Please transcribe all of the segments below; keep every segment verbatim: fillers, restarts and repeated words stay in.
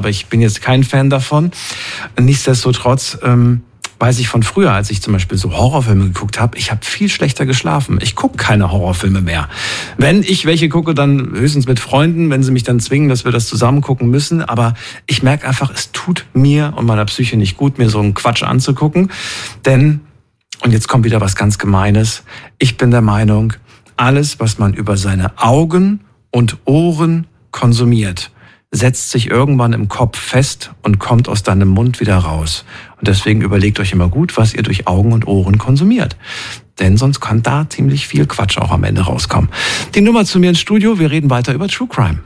aber ich bin jetzt kein Fan davon. Nichtsdestotrotz ähm, weiß ich von früher, als ich zum Beispiel so Horrorfilme geguckt habe, ich habe viel schlechter geschlafen. Ich gucke keine Horrorfilme mehr. Wenn ich welche gucke, dann höchstens mit Freunden, wenn sie mich dann zwingen, dass wir das zusammen gucken müssen. Aber ich merke einfach, es tut mir und meiner Psyche nicht gut, mir so einen Quatsch anzugucken. Denn, und jetzt kommt wieder was ganz Gemeines, ich bin der Meinung, alles, was man über seine Augen und Ohren konsumiert, setzt sich irgendwann im Kopf fest und kommt aus deinem Mund wieder raus. Und deswegen überlegt euch immer gut, was ihr durch Augen und Ohren konsumiert. Denn sonst kann da ziemlich viel Quatsch auch am Ende rauskommen. Die Nummer zu mir ins Studio, wir reden weiter über True Crime.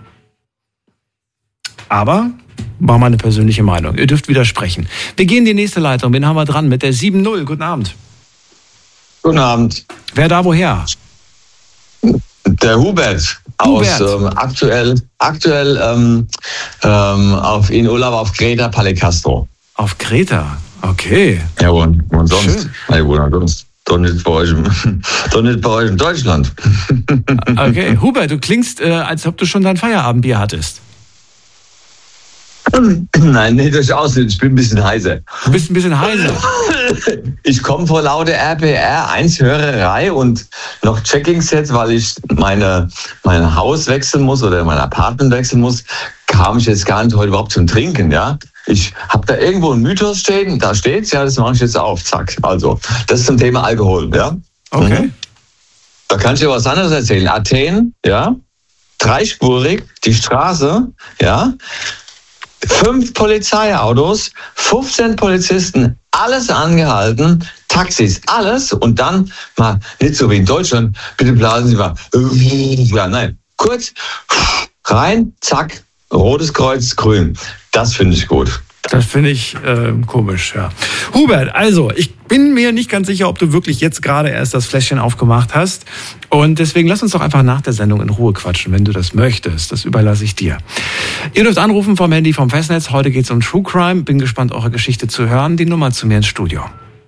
Aber war meine persönliche Meinung. Ihr dürft widersprechen. Wir gehen in die nächste Leitung. Wen haben wir dran? Mit der sieben null. Guten Abend. Guten Abend. Wer da woher? Der Hubert. Aus ähm, aktuell, aktuell ähm, ähm, auf, in Urlaub auf Kreta, Palecastro. Auf Kreta? Okay. Ja, und, und sonst? Ja, wo sonst? Doch nicht bei euch, doch nicht bei euch in Deutschland. Okay. Hubert, du klingst, äh, als ob du schon dein Feierabendbier hattest. Nein, nee, durchaus nicht. Ich bin ein bisschen heiser. Du bist ein bisschen heiser. Ich komme vor lauter R P R eins Hörerei und noch Checking-Sets, weil ich meine, mein Haus wechseln muss oder mein Apartment wechseln muss, kam ich jetzt gar nicht heute überhaupt zum Trinken, ja. Ich habe da irgendwo einen Mythos stehen, da steht's, ja, das mache ich jetzt auf, zack. Also, das ist zum Thema Alkohol, ja. Okay. Mhm. Da kann ich dir was anderes erzählen. Athen, ja, dreispurig, die Straße, ja, fünf Polizeiautos, fünfzehn Polizisten, alles angehalten, Taxis, alles und dann mal nicht so wie in Deutschland, bitte blasen Sie mal, ja, nein, kurz rein, zack, rotes Kreuz, grün. Das finde ich gut. Das finde ich äh, komisch, ja. Hubert, also, ich bin mir nicht ganz sicher, ob du wirklich jetzt gerade erst das Fläschchen aufgemacht hast. Und deswegen lass uns doch einfach nach der Sendung in Ruhe quatschen, wenn du das möchtest. Das überlasse ich dir. Ihr dürft anrufen vom Handy, vom Festnetz. Heute geht es um True Crime. Bin gespannt, eure Geschichte zu hören. Die Nummer zu mir ins Studio.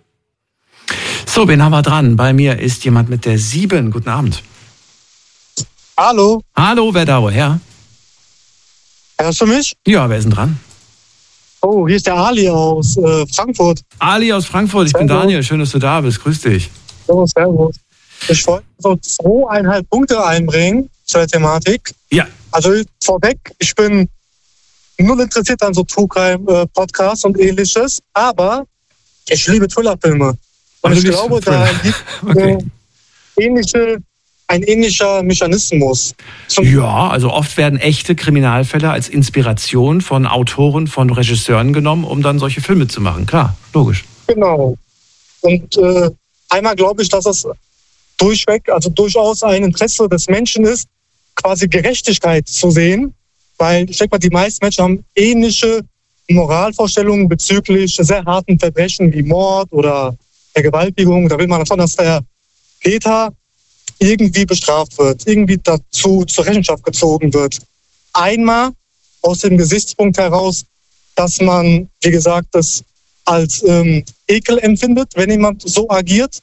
So, wen haben wir dran? Bei mir ist jemand mit der sieben. Guten Abend. Hallo. Hallo, wer da woher? Hörst du mich? Ja, wer ist denn dran? Oh, hier ist der Ali aus äh, Frankfurt. Ali aus Frankfurt, ich bin Daniel. Schön, dass du da bist. Grüß dich. Servus, servus. Ich wollte so zweieinhalb Punkte einbringen zur Thematik. Ja. Also vorweg, ich bin null interessiert an so True Crime äh, Podcasts und ähnliches, aber ich liebe Thriller-Filme. Und ich glaube, da liegt okay. äh, ähnliche, ein ähnlicher Mechanismus. Zum ja, also oft werden echte Kriminalfälle als Inspiration von Autoren, von Regisseuren genommen, um dann solche Filme zu machen. Klar, logisch. Genau. Und äh, einmal glaube ich, dass das durchweg, also durchaus ein Interesse des Menschen ist, quasi Gerechtigkeit zu sehen. Weil ich denke mal, die meisten Menschen haben ähnliche Moralvorstellungen bezüglich sehr harten Verbrechen wie Mord oder Vergewaltigung. Da will man davon, dass der Täter irgendwie bestraft wird, irgendwie dazu zur Rechenschaft gezogen wird. Einmal aus dem Gesichtspunkt heraus, dass man, wie gesagt, das als ähm, Ekel empfindet, wenn jemand so agiert.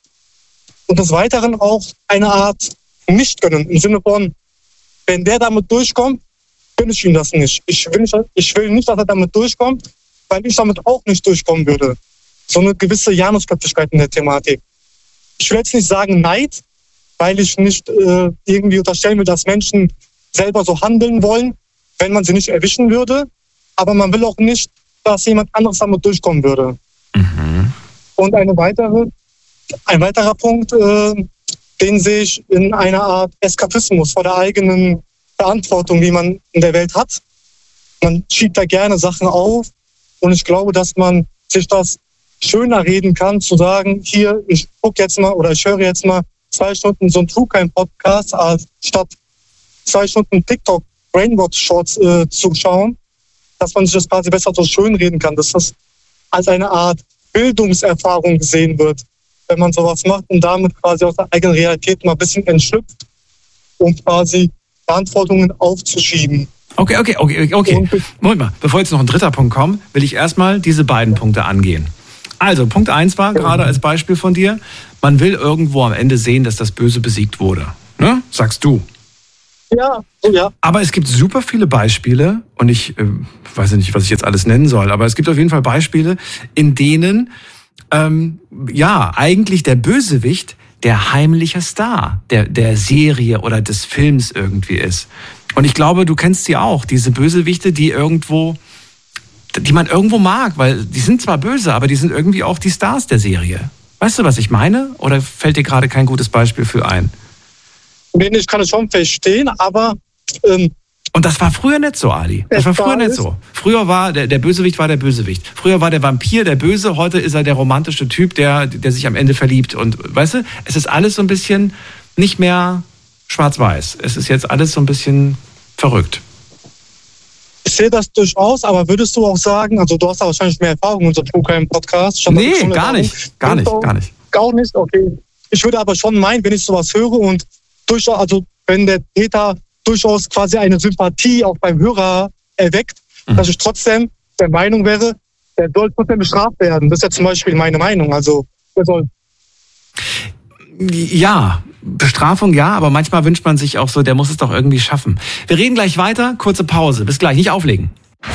Und des Weiteren auch eine Art Nichtgönnen im Sinne von, wenn der damit durchkommt, gönne ich ihm das nicht. Ich will nicht, ich will nicht, dass er damit durchkommt, weil ich damit auch nicht durchkommen würde. So eine gewisse Janusköpfigkeit in der Thematik. Ich will jetzt nicht sagen Neid, weil ich nicht äh, irgendwie unterstellen will, dass Menschen selber so handeln wollen, wenn man sie nicht erwischen würde. Aber man will auch nicht, dass jemand anderes damit durchkommen würde. Mhm. Und eine weitere, ein weiterer Punkt, äh, den sehe ich in einer Art Eskapismus vor der eigenen Verantwortung, die man in der Welt hat. Man schiebt da gerne Sachen auf. Und ich glaube, dass man sich das schöner reden kann, zu sagen, hier, ich gucke jetzt mal oder ich höre jetzt mal zwei Stunden so einen True Crime Podcast, als statt zwei Stunden TikTok Brainwatch Shorts äh, zu schauen, dass man sich das quasi besser so schön reden kann, dass das als eine Art Bildungserfahrung gesehen wird, wenn man sowas macht und damit quasi aus der eigenen Realität mal ein bisschen entschlüpft, um quasi Verantwortungen aufzuschieben. Okay, okay, okay, okay. Moment mal, bevor jetzt noch ein dritter Punkt kommt, will ich erstmal diese beiden Punkte angehen. Also, Punkt eins war, gerade als Beispiel von dir, man will irgendwo am Ende sehen, dass das Böse besiegt wurde. Ne? Sagst du. Ja, so, ja. Aber es gibt super viele Beispiele, und ich äh, weiß nicht, was ich jetzt alles nennen soll, aber es gibt auf jeden Fall Beispiele, in denen ähm, ja eigentlich der Bösewicht der heimliche Star der, der Serie oder des Films irgendwie ist. Und ich glaube, du kennst sie auch, diese Bösewichte, die irgendwo, die man irgendwo mag, weil die sind zwar böse, aber die sind irgendwie auch die Stars der Serie. Weißt du, was ich meine? Oder fällt dir gerade kein gutes Beispiel für ein? Nee, ich kann es schon verstehen, aber... Ähm, Und das war früher nicht so, Ali. Das war früher nicht so. Früher war der, der Bösewicht war der Bösewicht. Früher war der Vampir der Böse, heute ist er der romantische Typ, der, der sich am Ende verliebt. Und weißt du, es ist alles so ein bisschen nicht mehr schwarz-weiß. Es ist jetzt alles so ein bisschen verrückt. Ich sehe das durchaus, aber würdest du auch sagen, also du hast da wahrscheinlich mehr Erfahrung in unserem True Crime Podcast. Nee, gar nicht, gar nicht, gar nicht. Gar nicht, okay. Ich würde aber schon meinen, wenn ich sowas höre und durchaus, also wenn der Täter durchaus quasi eine Sympathie auch beim Hörer erweckt, mhm. dass ich trotzdem der Meinung wäre, der soll trotzdem bestraft werden. Das ist ja zum Beispiel meine Meinung. Also, der soll. Ja, Bestrafung ja, aber manchmal wünscht man sich auch so, der muss es doch irgendwie schaffen. Wir reden gleich weiter, kurze Pause. Bis gleich, nicht auflegen.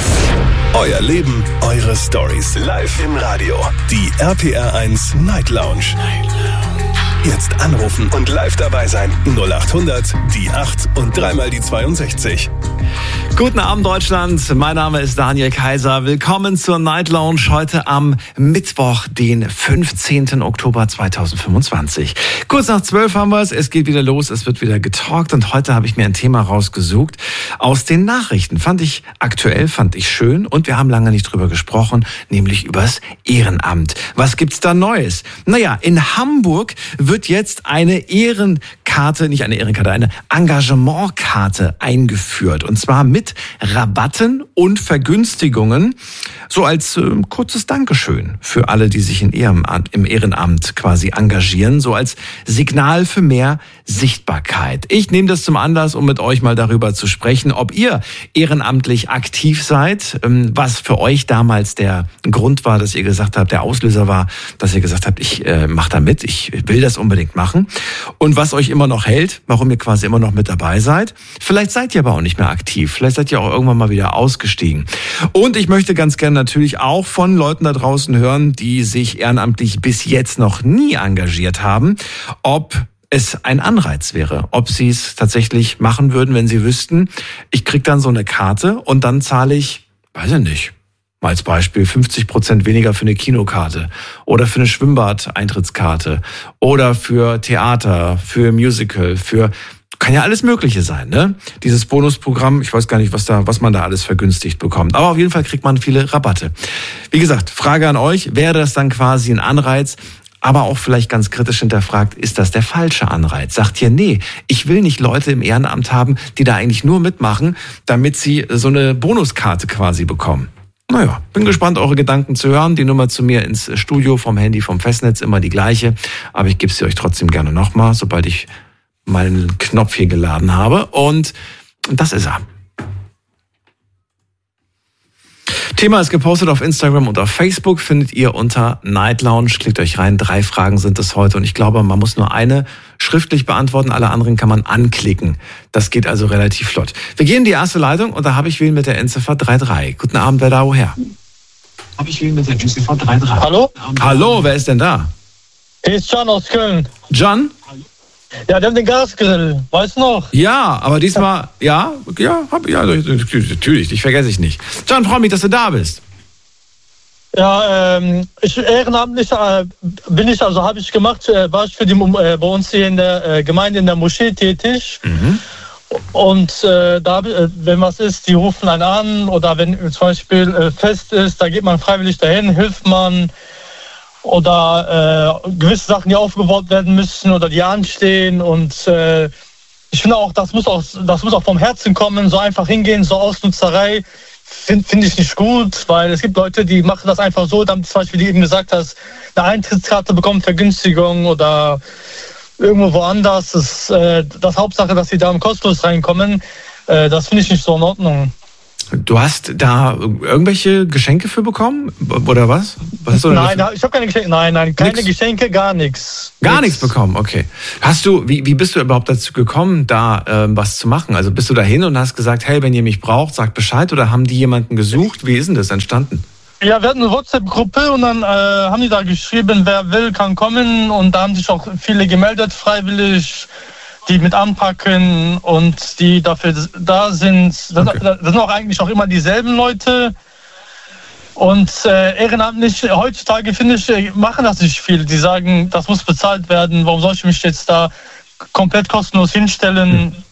Euer Leben, eure Stories. Live im Radio. Die R P R eins Night Lounge. Night Lounge. Jetzt anrufen und live dabei sein. null acht hundert, die acht und dreimal die zweiundsechzig. Guten Abend, Deutschland. Mein Name ist Daniel Kaiser. Willkommen zur Night Lounge heute am Mittwoch, den fünfzehnten Oktober zweitausendfünfundzwanzig. Kurz nach zwölf haben wir es. Es geht wieder los. Es wird wieder getalkt. Und heute habe ich mir ein Thema rausgesucht aus den Nachrichten. Fand ich aktuell, fand ich schön. Und wir haben lange nicht drüber gesprochen, nämlich übers Ehrenamt. Was gibt's da Neues? Naja, in Hamburg wird jetzt eine Ehrenkarte, nicht eine Ehrenkarte, eine Engagementkarte eingeführt. Und zwar mit Rabatten und Vergünstigungen, so als äh, kurzes Dankeschön für alle, die sich in Ehrenamt, im Ehrenamt quasi engagieren, so als Signal für mehr Sichtbarkeit. Ich nehme das zum Anlass, um mit euch mal darüber zu sprechen, ob ihr ehrenamtlich aktiv seid, ähm, was für euch damals der Grund war, dass ihr gesagt habt, der Auslöser war, dass ihr gesagt habt, ich äh, mache da mit, ich will das unbedingt machen, und was euch immer noch hält, warum ihr quasi immer noch mit dabei seid. Vielleicht seid ihr aber auch nicht mehr aktiv, vielleicht seid ihr auch irgendwann mal wieder ausgestiegen. Und ich möchte ganz gerne natürlich auch von Leuten da draußen hören, die sich ehrenamtlich bis jetzt noch nie engagiert haben, ob es ein Anreiz wäre, ob sie es tatsächlich machen würden, wenn sie wüssten, ich krieg dann so eine Karte und dann zahle ich, weiß ich nicht, mal als Beispiel fünfzig Prozent weniger für eine Kinokarte oder für eine Schwimmbad-Eintrittskarte oder für Theater, für Musical, für, kann ja alles Mögliche sein, ne? Dieses Bonusprogramm, ich weiß gar nicht, was da, was man da alles vergünstigt bekommt. Aber auf jeden Fall kriegt man viele Rabatte. Wie gesagt, Frage an euch, wäre das dann quasi ein Anreiz? Aber auch vielleicht ganz kritisch hinterfragt, ist das der falsche Anreiz? Sagt ihr, nee, ich will nicht Leute im Ehrenamt haben, die da eigentlich nur mitmachen, damit sie so eine Bonuskarte quasi bekommen. Naja, bin gespannt, eure Gedanken zu hören. Die Nummer zu mir ins Studio vom Handy, vom Festnetz, immer die gleiche. Aber ich gebe sie euch trotzdem gerne nochmal, sobald ich meinen Knopf hier geladen habe. Und das ist er. Thema ist gepostet auf Instagram und auf Facebook, findet ihr unter Night Lounge. Klickt euch rein, drei Fragen sind es heute. Und ich glaube, man muss nur eine schriftlich beantworten, alle anderen kann man anklicken. Das geht also relativ flott. Wir gehen in die erste Leitung und da habe ich wen mit der Endziffer drei drei. Guten Abend, wer da woher? Habe ich wen mit der Endziffer drei drei. Hallo? Hallo, wer ist denn da? Hier ist John aus Köln. John? Ja, der hat den Gasgrill, weißt du noch? Ja, aber diesmal, ja, ja, hab, ja, natürlich, dich vergesse ich nicht. John, freue mich, dass du da bist. Ja, ähm, ich ehrenamtlich äh, bin ich, also habe ich gemacht, äh, war ich für die äh, bei uns hier in der äh, Gemeinde in der Moschee tätig. Mhm. Und äh, da, äh, wenn was ist, die rufen einen an, oder wenn zum Beispiel äh, Fest ist, da geht man freiwillig dahin, hilft man. Oder äh, gewisse Sachen, die aufgebaut werden müssen oder die anstehen. Und äh, ich finde auch, das muss auch, das muss auch vom Herzen kommen. So einfach hingehen, so Ausnutzerei, finde find ich nicht gut, weil es gibt Leute, die machen das einfach so, damit zum Beispiel, wie du eben gesagt hast, eine Eintrittskarte bekommen, Vergünstigung oder irgendwo woanders. Das, äh, das Hauptsache, dass sie da kostenlos reinkommen. Äh, das finde ich nicht so in Ordnung. Du hast da irgendwelche Geschenke für bekommen? Oder was? was hast du nein, dafür? Ich habe keine Geschenke. Nein, nein, keine nix? Geschenke, gar nichts. Gar nichts bekommen, okay. Hast du, wie, wie bist du überhaupt dazu gekommen, da ähm, was zu machen? Also bist du da hin und hast gesagt, hey, wenn ihr mich braucht, sagt Bescheid, oder haben die jemanden gesucht? Wie ist denn das entstanden? Ja, wir hatten eine WhatsApp-Gruppe und dann äh, haben die da geschrieben, wer will, kann kommen, und da haben sich auch viele gemeldet, freiwillig, die mit anpacken und die dafür da sind. Das, okay. das sind auch eigentlich auch immer dieselben Leute. Und äh, ehrenamtlich, heutzutage finde ich, machen das nicht viel. Die sagen, das muss bezahlt werden, warum soll ich mich jetzt da komplett kostenlos hinstellen? Hm.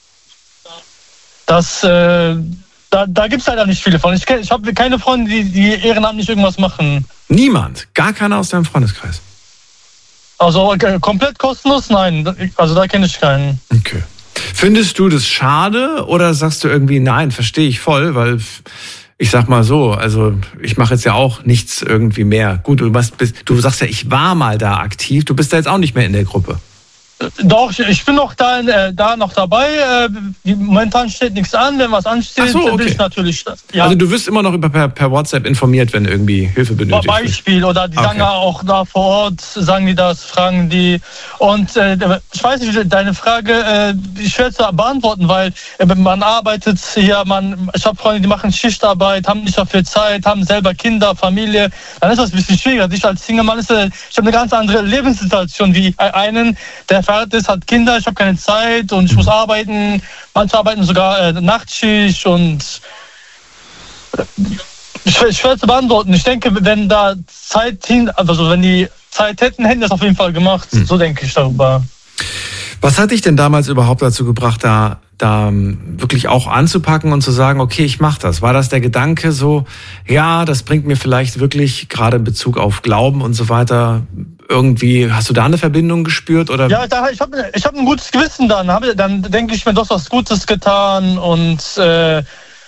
Das, äh, da, da gibt es leider nicht viele von. Ich, ich habe keine Freunde, die, die ehrenamtlich irgendwas machen. Niemand? Gar keiner aus deinem Freundeskreis? Also äh, komplett kostenlos? Nein, also da kenne ich keinen. Okay. Findest du das schade oder sagst du irgendwie, nein, verstehe ich voll, weil ich sag mal so, also ich mache jetzt ja auch nichts irgendwie mehr. Gut, du, bist, du sagst ja, ich war mal da aktiv, du bist da jetzt auch nicht mehr in der Gruppe. Doch, ich bin noch da, äh, da noch dabei. Äh, momentan steht nichts an. Wenn was ansteht, Ach so, okay. will ich natürlich. Ja. Also du wirst immer noch über per, per WhatsApp informiert, wenn irgendwie Hilfe benötigt wird. Beispiel, oder die okay. sagen ja auch da vor Ort, sagen die das, fragen die. Und äh, ich weiß nicht, deine Frage, äh, schwer zu beantworten, weil äh, man arbeitet hier, man, ich habe Freunde, die machen Schichtarbeit, haben nicht dafür Zeit, haben selber Kinder, Familie. Dann ist das ein bisschen schwieriger. Ich als Single-Mann, ist, äh, ich habe eine ganz andere Lebenssituation wie einen, der verheiratet ist, hat Kinder, ich habe keine Zeit und ich muss arbeiten. Manche arbeiten sogar äh, Nachtschicht und schwer, schwer zu beantworten. Ich denke, wenn da Zeit hin, also wenn die Zeit hätten, hätten das auf jeden Fall gemacht. Hm. So denke ich darüber. Was hat dich denn damals überhaupt dazu gebracht, da, da wirklich auch anzupacken und zu sagen, okay, ich mache das? War das der Gedanke so, ja, das bringt mir vielleicht wirklich, gerade in Bezug auf Glauben und so weiter, irgendwie, hast du da eine Verbindung gespürt? Oder? Ja, da, ich habe ich hab ein gutes Gewissen dann. Hab, dann denke ich mir, du hast was Gutes getan und äh,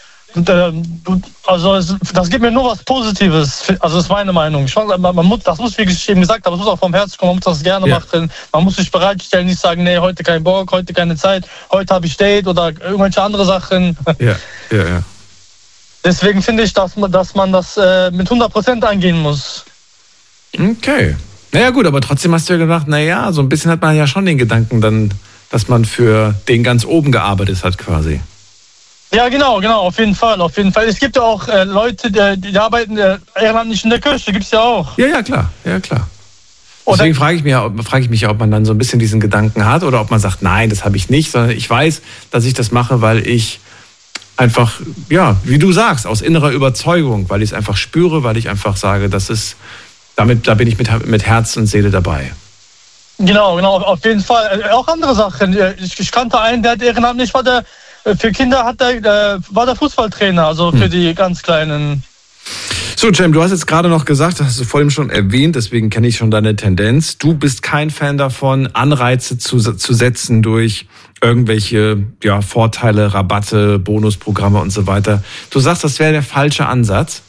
also das gibt mir nur was Positives. Also das ist meine Meinung. Ich fand, man, man muss, das muss, wie ich eben gesagt habe, das muss auch vom Herzen kommen, man muss das gerne ja. machen. Man muss sich bereitstellen, nicht sagen, nee, heute kein Bock, heute keine Zeit, heute habe ich Date oder irgendwelche andere Sachen. Ja, ja, ja. Deswegen finde ich, dass man, dass man das äh, mit hundert Prozent angehen muss. Okay. Naja gut, aber trotzdem hast du ja gedacht, naja, so ein bisschen hat man ja schon den Gedanken dann, dass man für den ganz oben gearbeitet hat quasi. Ja, genau, genau, auf jeden Fall, auf jeden Fall. Es gibt ja auch äh, Leute, die, die arbeiten äh, ehrenamtlich in der Kirche, gibt's ja auch. Ja, ja, klar, ja, klar. Deswegen frage ich mich, frage ich mich ja, ob man dann so ein bisschen diesen Gedanken hat oder ob man sagt, nein, das habe ich nicht, sondern ich weiß, dass ich das mache, weil ich einfach, ja, wie du sagst, aus innerer Überzeugung, weil ich es einfach spüre, weil ich einfach sage, das ist, damit, da bin ich mit, mit Herz und Seele dabei. Genau, genau, auf jeden Fall. Auch andere Sachen. Ich, ich kannte einen, der hat ehrenamtlich, war der, für Kinder hat der, der, war der Fußballtrainer, also für hm. die ganz Kleinen. So, Cem, du hast jetzt gerade noch gesagt, das hast du vorhin schon erwähnt, deswegen kenne ich schon deine Tendenz. Du bist kein Fan davon, Anreize zu, zu setzen durch irgendwelche ja, Vorteile, Rabatte, Bonusprogramme und so weiter. Du sagst, das wäre der falsche Ansatz?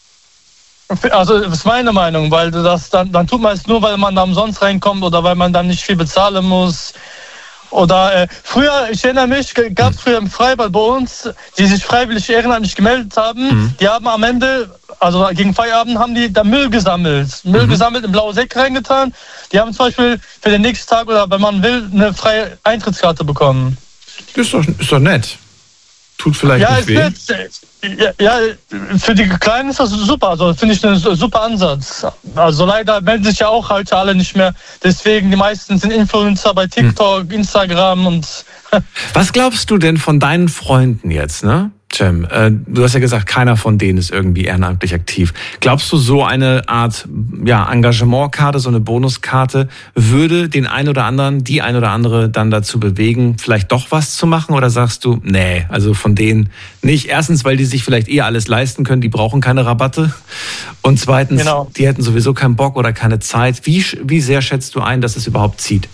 Also das ist meine Meinung, weil das dann, dann tut man es nur, weil man da umsonst reinkommt oder weil man dann nicht viel bezahlen muss. Oder äh, früher, ich erinnere mich, gab es früher im Freibad bei uns, die sich freiwillig ehrenamtlich gemeldet haben, mhm. die haben am Ende, also gegen Feierabend, haben die da Müll gesammelt. Müll mhm. gesammelt, in blaue Säcke reingetan. Die haben zum Beispiel für den nächsten Tag oder wenn man will, eine freie Eintrittskarte bekommen. Das ist doch, ist doch nett. Tut vielleicht ja, nicht weh. Ja, ja, für die Kleinen ist das super. Also finde ich einen super Ansatz. Also leider melden sich ja auch halt alle nicht mehr. Deswegen, die meisten sind Influencer bei TikTok, hm. Instagram und... Was glaubst du denn von deinen Freunden jetzt, ne? Cem, äh, du hast ja gesagt, keiner von denen ist irgendwie ehrenamtlich aktiv. Glaubst du, so eine Art ja, Engagementkarte, so eine Bonuskarte, würde den einen oder anderen, die ein oder andere dann dazu bewegen, vielleicht doch was zu machen? Oder sagst du, nee, also von denen nicht? Erstens, weil die sich vielleicht eher alles leisten können, die brauchen keine Rabatte. Und zweitens, genau. die hätten sowieso keinen Bock oder keine Zeit. Wie, wie sehr schätzt du ein, dass es überhaupt zieht?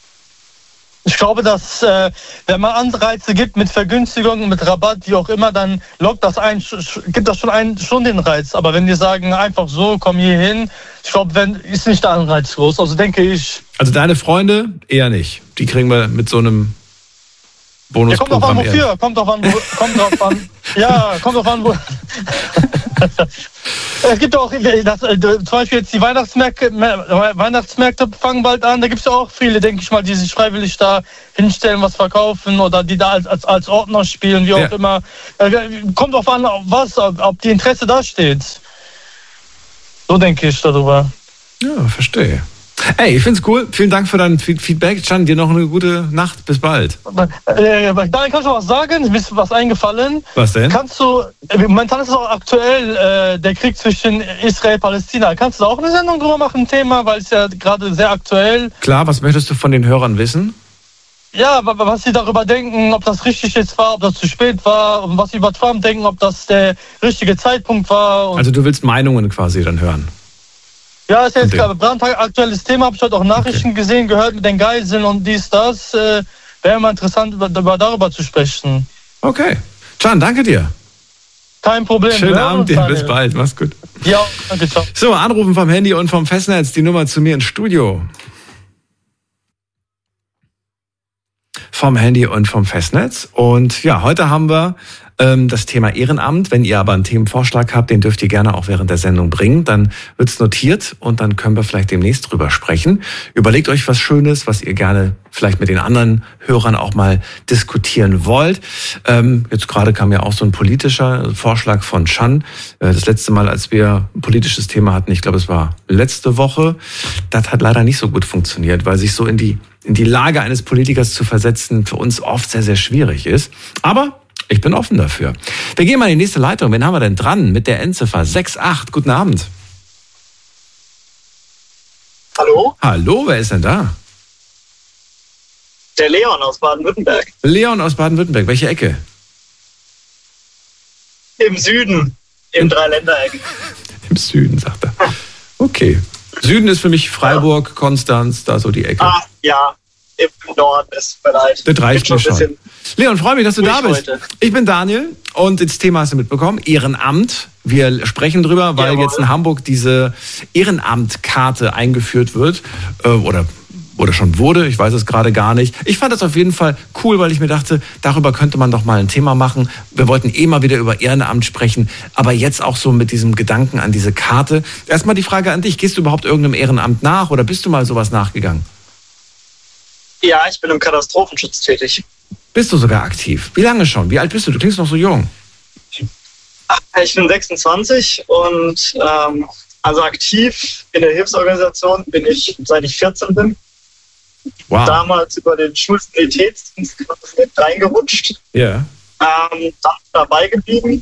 Ich glaube, dass äh, wenn man Anreize gibt mit Vergünstigungen, mit Rabatt, wie auch immer, dann lockt das ein, gibt das schon einen schon den Reiz. Aber wenn die sagen einfach so, komm hier hin, ich glaube, wenn ist nicht der Anreiz groß. Also denke ich. Also deine Freunde eher nicht. Die kriegen wir mit so einem Bonusprogramm. Ja, kommt drauf an, wofür. Kommt drauf an, wo, kommt drauf an. Ja, kommt drauf an, wo. Es gibt auch, das, zum Beispiel jetzt die Weihnachtsmärkte, Weihnachtsmärkte fangen bald an. Da gibt es ja auch viele, denke ich mal, die sich freiwillig da hinstellen, was verkaufen oder die da als, als, als Ordner spielen, wie auch ja. immer. Kommt drauf an, was, ob die Interesse da steht. So denke ich darüber. Ja, verstehe. Ey, ich find's cool. Vielen Dank für dein Feedback. Can, dir noch eine gute Nacht. Bis bald. Äh, Daniel, kannst du was sagen? Mir ist was eingefallen. Was denn? Kannst du, momentan ist es auch aktuell, äh, der Krieg zwischen Israel und Palästina. Kannst du da auch eine Sendung drüber machen, ein Thema? Weil es ja gerade sehr aktuell. Klar, was möchtest du von den Hörern wissen? Ja, was sie darüber denken, ob das richtig jetzt war, ob das zu spät war, und was sie über Trump denken, ob das der richtige Zeitpunkt war. Und also du willst Meinungen quasi dann hören? Ja, ist jetzt gerade brandaktuelles Thema. Habe ich heute auch Nachrichten okay. gesehen, gehört mit den Geiseln und dies, das. Äh, Wäre mal interessant, über, darüber zu sprechen. Okay. Can, danke dir. Kein Problem. Schönen Abend dir. Bis bald. Mach's gut. Ja, danke. Ciao. So, anrufen vom Handy und vom Festnetz. Die Nummer zu mir ins Studio. Vom Handy und vom Festnetz. Und ja, heute haben wir ähm, das Thema Ehrenamt. Wenn ihr aber einen Themenvorschlag habt, den dürft ihr gerne auch während der Sendung bringen. Dann wird's notiert und dann können wir vielleicht demnächst drüber sprechen. Überlegt euch was Schönes, was ihr gerne vielleicht mit den anderen Hörern auch mal diskutieren wollt. Ähm, jetzt gerade kam ja auch so ein politischer Vorschlag von Can. Äh, das letzte Mal, als wir ein politisches Thema hatten, ich glaube, es war letzte Woche, das hat leider nicht so gut funktioniert, weil sich so in die in die Lage eines Politikers zu versetzen für uns oft sehr, sehr schwierig ist. Aber ich bin offen dafür. Wir gehen mal in die nächste Leitung. Wen haben wir denn dran mit der Endziffer sechs acht? Guten Abend. Hallo? Hallo, wer ist denn da? Der Leon aus Baden-Württemberg. Leon aus Baden-Württemberg. Welche Ecke? Im Süden, im Dreiländereck. Im Süden, sagt er. Okay. Süden ist für mich Freiburg, ja. Konstanz, da so die Ecke. Ah, ja, im Norden ist vielleicht. Das reicht mir schon. Leon, freue mich, dass du da bist. Heute. Ich bin Daniel und das Thema hast du mitbekommen, Ehrenamt. Wir sprechen drüber, weil Jawohl. jetzt in Hamburg diese Ehrenamtkarte eingeführt wird äh, oder oder schon wurde, ich weiß es gerade gar nicht. Ich fand das auf jeden Fall cool, weil ich mir dachte, darüber könnte man doch mal ein Thema machen. Wir wollten eh mal wieder über Ehrenamt sprechen, aber jetzt auch so mit diesem Gedanken an diese Karte. Erstmal die Frage an dich, gehst du überhaupt irgendeinem Ehrenamt nach oder bist du mal sowas nachgegangen? Ja, ich bin im Katastrophenschutz tätig. Bist du sogar aktiv? Wie lange schon? Wie alt bist du? Du klingst noch so jung. Ich bin sechsundzwanzig und ähm, also aktiv in der Hilfsorganisation bin ich, seit ich vierzehn bin. Wow. Damals über den Schulsanitätsdienst mit reingerutscht. Ja. Yeah. Ähm, dann dabei geblieben,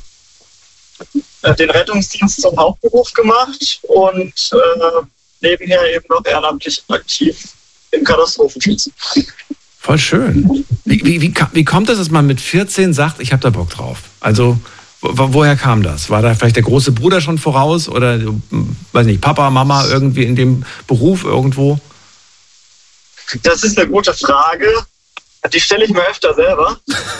äh, den Rettungsdienst zum Hauptberuf gemacht und äh, nebenher eben noch ehrenamtlich aktiv im Katastrophenschutz. Voll schön. Wie, wie, wie, wie kommt es, dass man mit vierzehn sagt, ich habe da Bock drauf? Also wo, woher kam das? War da vielleicht der große Bruder schon voraus oder weiß nicht, Papa, Mama irgendwie in dem Beruf irgendwo? Das ist eine gute Frage. Die stelle ich mir öfter selber.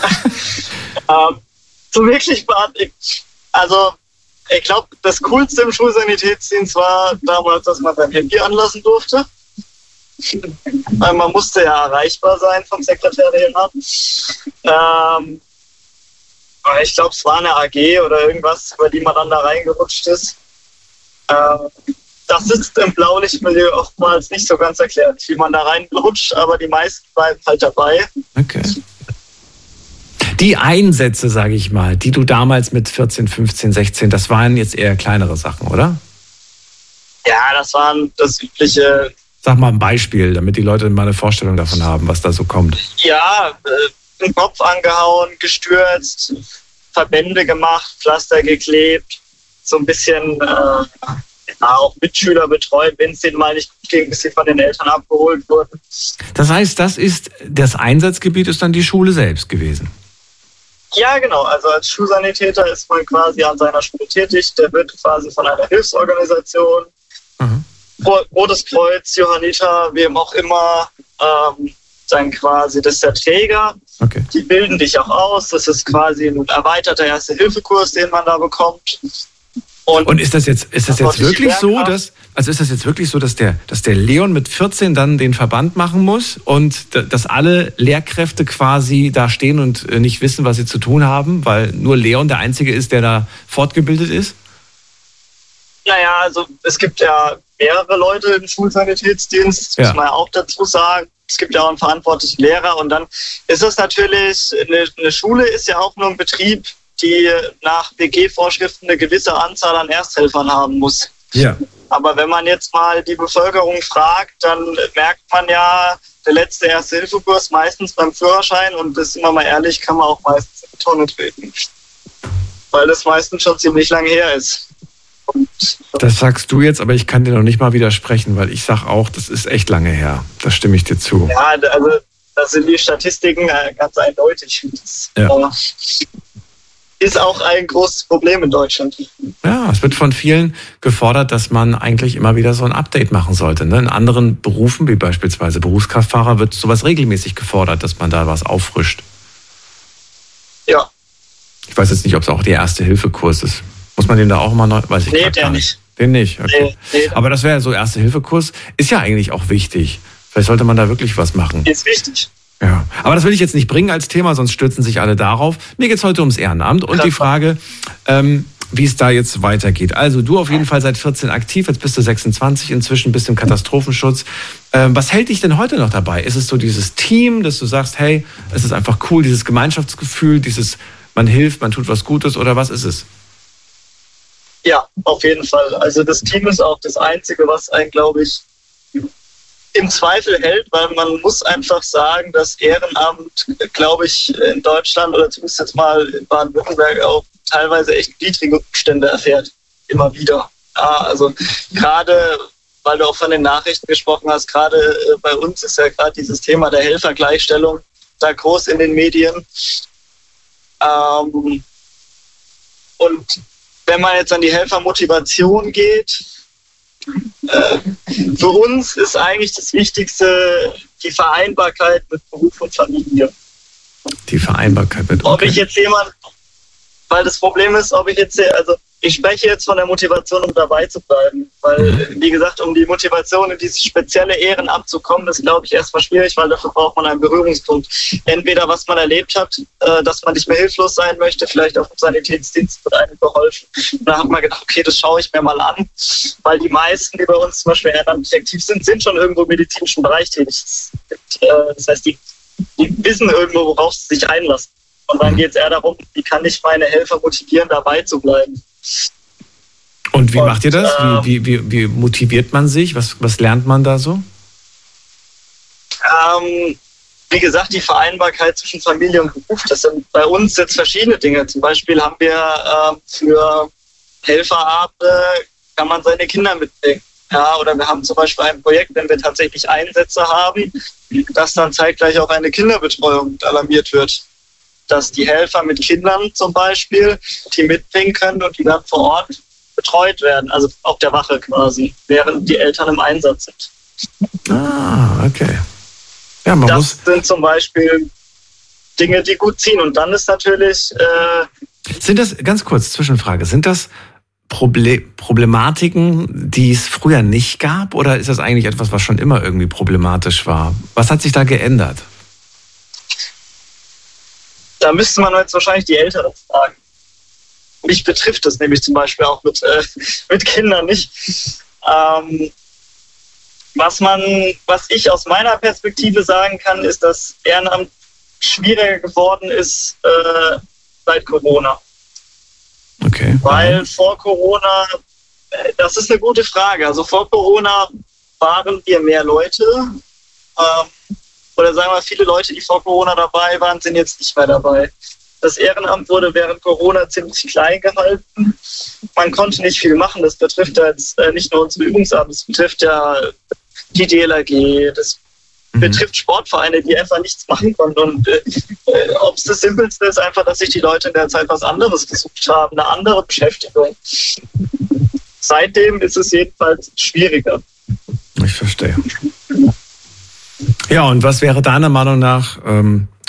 ähm, so wirklich beantwortet. Also, ich glaube, das Coolste im Schulsanitätsdienst war damals, dass man sein Handy anlassen durfte. Weil man musste ja erreichbar sein vom Sekretariat. Ähm, ich glaube, es war eine A G oder irgendwas, über die man dann da reingerutscht ist. Ähm, Das ist im Blaulichtmilieu oftmals nicht so ganz erklärt, wie man da reinrutscht, aber die meisten bleiben halt dabei. Okay. Die Einsätze, sage ich mal, die du damals mit vierzehn, fünfzehn, sechzehn, das waren jetzt eher kleinere Sachen, oder? Ja, das waren das übliche. Sag mal ein Beispiel, damit die Leute mal eine Vorstellung davon haben, was da so kommt. Ja, äh, den Kopf angehauen, gestürzt, Verbände gemacht, Pflaster geklebt, so ein bisschen... Äh, Ja, auch Mitschüler betreut, wenn es denen mal nicht gut ging, bis sie von den Eltern abgeholt wurden. Das heißt, das ist das Einsatzgebiet ist dann die Schule selbst gewesen? Ja, genau. Also als Schulsanitäter ist man quasi an seiner Schule tätig. Der wird quasi von einer Hilfsorganisation, mhm. Rotes Kreuz, Johanniter, wem auch immer, ähm, dann quasi, das ist der Träger. Okay. Die bilden dich auch aus. Das ist quasi ein erweiterter Erste-Hilfe-Kurs, den man da bekommt. Und, und ist das jetzt, ist das jetzt wirklich so, dass, Also ist das jetzt wirklich so, dass der, dass der Leon mit vierzehn dann den Verband machen muss und dass alle Lehrkräfte quasi da stehen und nicht wissen, was sie zu tun haben, weil nur Leon der Einzige ist, der da fortgebildet ist? Naja, also es gibt ja mehrere Leute im Schulsanitätsdienst, das ja. muss man ja auch dazu sagen. Es gibt ja auch einen verantwortlichen Lehrer und dann ist es natürlich, eine, eine Schule ist ja auch nur ein Betrieb, die nach B G-Vorschriften eine gewisse Anzahl an Ersthelfern haben muss. Ja. Aber wenn man jetzt mal die Bevölkerung fragt, dann merkt man ja, der letzte Erste-Hilfe-Kurs meistens beim Führerschein und das, sind wir mal ehrlich, kann man auch meistens in die Tonne treten. Weil das meistens schon ziemlich lange her ist. Und das sagst du jetzt, aber ich kann dir noch nicht mal widersprechen, weil ich sag auch, das ist echt lange her. Da stimme ich dir zu. Ja, also das sind die Statistiken ganz eindeutig. Das ja. ist auch ein großes Problem in Deutschland. Ja, es wird von vielen gefordert, dass man eigentlich immer wieder so ein Update machen sollte. In anderen Berufen, wie beispielsweise Berufskraftfahrer, wird sowas regelmäßig gefordert, dass man da was auffrischt. Ja. Ich weiß jetzt nicht, ob es auch der Erste-Hilfe-Kurs ist. Muss man den da auch immer neu? Weiß ich nee, der gar nicht. Den nicht, okay. Nee, nee. Aber das wäre so Erste-Hilfe-Kurs. Ist ja eigentlich auch wichtig. Vielleicht sollte man da wirklich was machen. Ist wichtig. Ja, aber das will ich jetzt nicht bringen als Thema, sonst stürzen sich alle darauf. Mir geht es heute ums Ehrenamt und Krass. die Frage, ähm, wie es da jetzt weitergeht. Also du auf jeden Fall seit vierzehn aktiv, jetzt bist du sechsundzwanzig, inzwischen bist du im Katastrophenschutz. Ähm, was hält dich denn heute noch dabei? Ist es so dieses Team, dass du sagst, hey, es ist einfach cool, dieses Gemeinschaftsgefühl, dieses man hilft, man tut was Gutes oder was ist es? Ja, auf jeden Fall. Also das Team ist auch das Einzige, was einen, glaube ich, im Zweifel hält, weil man muss einfach sagen, dass Ehrenamt, glaube ich, in Deutschland oder zumindest jetzt mal in Baden-Württemberg auch teilweise echt niedrige Umstände erfährt. Immer wieder. Ja, also gerade, weil du auch von den Nachrichten gesprochen hast, gerade bei uns ist ja gerade dieses Thema der Helfergleichstellung da groß in den Medien. Ähm, und wenn man jetzt an die Helfermotivation geht, äh, für uns ist eigentlich das Wichtigste die Vereinbarkeit mit Beruf und Familie. Die Vereinbarkeit mit okay. Ob ich jetzt jemand, weil das Problem ist, ob ich jetzt, also ich spreche jetzt von der Motivation, um dabei zu bleiben. Weil, wie gesagt, um die Motivation in dieses spezielle Ehrenamt zu kommen, ist, glaube ich, erstmal schwierig, weil dafür braucht man einen Berührungspunkt. Entweder was man erlebt hat, dass man nicht mehr hilflos sein möchte, vielleicht auch im Sanitätsdienst wird einem geholfen. Und da hat man gedacht, okay, das schaue ich mir mal an. Weil die meisten, die bei uns zum Beispiel ehrenamtlich aktiv sind, sind schon irgendwo im medizinischen Bereich tätig. Das heißt, die, die wissen irgendwo, worauf sie sich einlassen. Und dann geht es eher darum, wie kann ich meine Helfer motivieren, dabei zu bleiben. Und wie und, macht ihr das? Äh, wie, wie, wie motiviert man sich? Was, was lernt man da so? Ähm, wie gesagt, die Vereinbarkeit zwischen Familie und Beruf, das sind bei uns jetzt verschiedene Dinge. Zum Beispiel haben wir äh, für Helferabende, kann man seine Kinder mitbringen. Ja, oder wir haben zum Beispiel ein Projekt, wenn wir tatsächlich Einsätze haben, dass dann zeitgleich auch eine Kinderbetreuung alarmiert wird. Dass die Helfer mit Kindern zum Beispiel, die mitbringen können und die dann vor Ort betreut werden, also auf der Wache quasi, während die Eltern im Einsatz sind. Ah, okay. Ja, man das muss sind zum Beispiel Dinge, die gut ziehen. Und dann ist natürlich... Äh, sind das, ganz kurz, Zwischenfrage, sind das Proble- Problematiken, die es früher nicht gab? Oder ist das eigentlich etwas, was schon immer irgendwie problematisch war? Was hat sich da geändert? Da müsste man jetzt wahrscheinlich die Älteren fragen. Mich betrifft das nämlich zum Beispiel auch mit, äh, mit Kindern nicht. Ähm, was man, was ich aus meiner Perspektive sagen kann, ist, dass Ehrenamt schwieriger geworden ist äh, seit Corona. Okay. Weil vor Corona, äh, das ist eine gute Frage. Also vor Corona waren wir mehr Leute. Ähm, Oder sagen wir, viele Leute, die vor Corona dabei waren, sind jetzt nicht mehr dabei. Das Ehrenamt wurde während Corona ziemlich klein gehalten. Man konnte nicht viel machen. Das betrifft ja jetzt nicht nur unsere Übungsabende, das betrifft ja die D L R G, das mhm. betrifft Sportvereine, die einfach nichts machen konnten. Und äh, ob es das Simpelste ist, einfach, dass sich die Leute in der Zeit was anderes gesucht haben, eine andere Beschäftigung. Seitdem ist es jedenfalls schwieriger. Ich verstehe. Ja, und was wäre deiner Meinung nach ähm,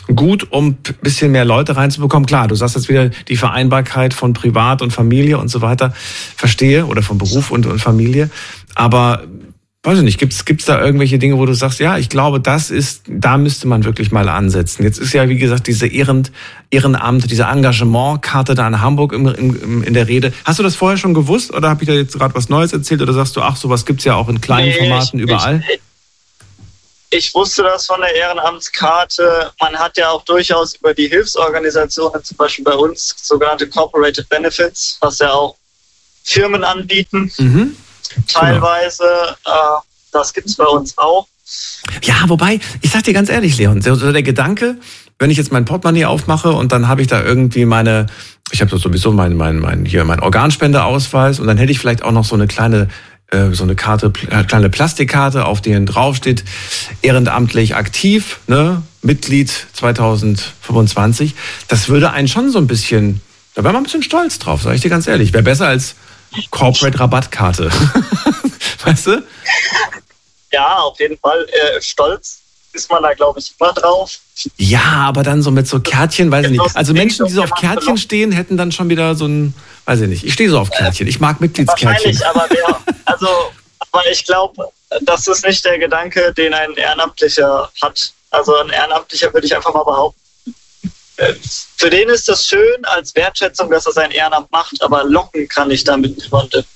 gut, um ein bisschen mehr Leute reinzubekommen? Klar, du sagst jetzt wieder die Vereinbarkeit von Privat und Familie und so weiter. Verstehe, oder von Beruf und, und Familie. Aber weiß ich nicht, gibt's gibt's da irgendwelche Dinge, wo du sagst, ja, ich glaube, das ist, da müsste man wirklich mal ansetzen. Jetzt ist ja, wie gesagt, diese Ehren, Ehrenamt, diese Engagementkarte da in Hamburg im, im, in der Rede. Hast du das vorher schon gewusst oder habe ich da jetzt gerade was Neues erzählt oder sagst du, ach, sowas gibt's ja auch in kleinen nee, Formaten ich, überall? Ich, ich wusste das von der Ehrenamtskarte. Man hat ja auch durchaus über die Hilfsorganisationen, zum Beispiel bei uns, sogenannte Corporated Benefits, was ja auch Firmen anbieten. Mhm. Teilweise, genau. äh, das gibt es bei uns auch. Ja, wobei, ich sag dir ganz ehrlich, Leon, so der Gedanke, wenn ich jetzt mein Portemonnaie aufmache und dann habe ich da irgendwie meine, ich habe sowieso meinen mein, mein, hier meinen Organspendeausweis und dann hätte ich vielleicht auch noch so eine kleine, äh, so eine Karte, kleine Plastikkarte, auf denen draufsteht, ehrenamtlich aktiv, ne, Mitglied zweitausendfünfundzwanzig. Das würde einen schon so ein bisschen, da wäre man ein bisschen stolz drauf, sage ich dir ganz ehrlich. Wäre besser als Corporate Rabattkarte. Weißt du? Ja, auf jeden Fall. Äh, stolz ist man da, glaube ich, immer drauf. Ja, aber dann so mit so Kärtchen, weiß ich nicht. Also Menschen, die so auf Kärtchen stehen, hätten dann schon wieder so ein, weiß ich nicht. Ich stehe so auf Kärtchen. Ich mag Mitgliedskärtchen. Wahrscheinlich, aber der, also, aber ich glaube, das ist nicht der Gedanke, den ein Ehrenamtlicher hat. Also ein Ehrenamtlicher würde ich einfach mal behaupten. Für den ist das schön als Wertschätzung, dass er sein Ehrenamt macht, aber locken kann ich damit niemanden.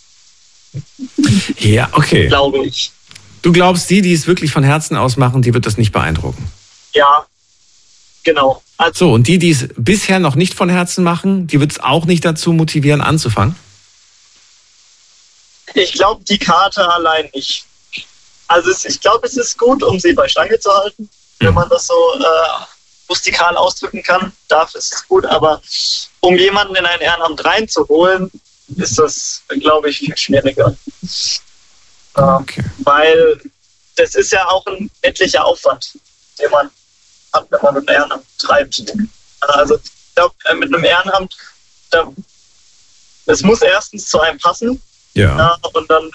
Ja, okay. Glaube ich. Du glaubst, die, die es wirklich von Herzen aus machen, die wird das nicht beeindrucken? Ja, genau. Also, so, und die, die es bisher noch nicht von Herzen machen, die wird es auch nicht dazu motivieren, anzufangen? Ich glaube, die Karte allein nicht. Also es, ich glaube, es ist gut, um sie bei Stange zu halten, mhm. wenn man das so äh, rustikal ausdrücken kann, darf es gut, aber um jemanden in ein Ehrenamt reinzuholen, ist das, glaube ich, viel schwieriger. Okay. Äh, weil das ist ja auch ein etlicher Aufwand, den man hat, wenn man ein Ehrenamt treibt. Also ich glaube, mit einem Ehrenamt, da, es muss erstens zu einem passen. Ja. Ja, und dann,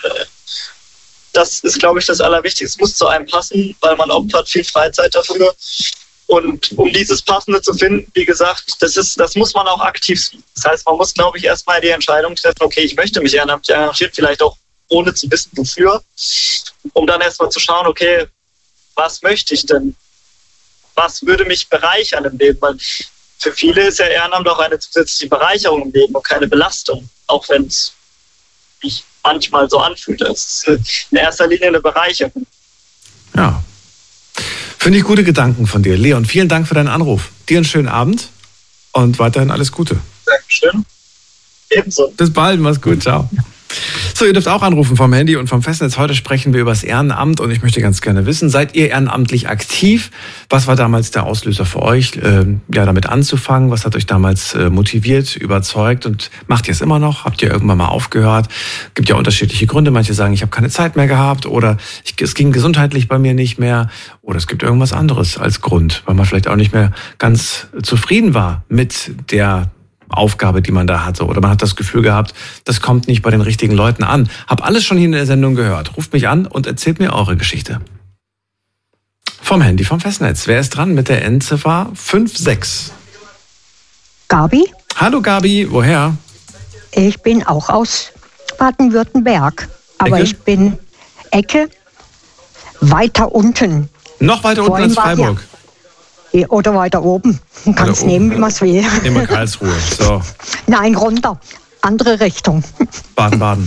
das ist, glaube ich, das Allerwichtigste. Es muss zu einem passen, weil man opfert viel Freizeit dafür. Und um dieses Passende zu finden, wie gesagt, das ist, das muss man auch aktiv suchen. Das heißt, man muss, glaube ich, erstmal die Entscheidung treffen, okay, ich möchte mich ehrenamtlich engagieren, vielleicht auch ohne zu wissen, wofür, um dann erstmal zu schauen, okay, was möchte ich denn? Was würde mich bereichern im Leben? Weil für viele ist ja Ehrenamt auch eine zusätzliche Bereicherung im Leben und keine Belastung, auch wenn es sich manchmal so anfühlt. Es ist in erster Linie eine Bereicherung. Ja. Finde ich gute Gedanken von dir. Leon, vielen Dank für deinen Anruf. Dir einen schönen Abend und weiterhin alles Gute. Dankeschön. Ebenso. Bis bald, mach's gut, ciao. So, ihr dürft auch anrufen vom Handy und vom Festnetz. Heute sprechen wir über das Ehrenamt und ich möchte ganz gerne wissen, seid ihr ehrenamtlich aktiv? Was war damals der Auslöser für euch, äh, ja, damit anzufangen? Was hat euch damals äh, motiviert, überzeugt und macht ihr es immer noch? Habt ihr irgendwann mal aufgehört? Gibt ja unterschiedliche Gründe. Manche sagen, ich habe keine Zeit mehr gehabt oder ich, es ging gesundheitlich bei mir nicht mehr oder es gibt irgendwas anderes als Grund, weil man vielleicht auch nicht mehr ganz zufrieden war mit der Aufgabe, die man da hatte. Oder man hat das Gefühl gehabt, das kommt nicht bei den richtigen Leuten an. Hab alles schon hier in der Sendung gehört. Ruft mich an und erzählt mir eure Geschichte. Vom Handy, vom Festnetz. Wer ist dran mit der Endziffer fünf sechs? Gabi? Hallo Gabi, woher? Ich bin auch aus Baden-Württemberg. Aber Ecke? ich bin Ecke weiter unten. Noch weiter unten Vorhin als Freiburg? Ja, oder weiter oben. Man kann es nehmen, wie man es will. Nehmen wir Karlsruhe. So. Nein, runter. Andere Richtung. Baden-Baden.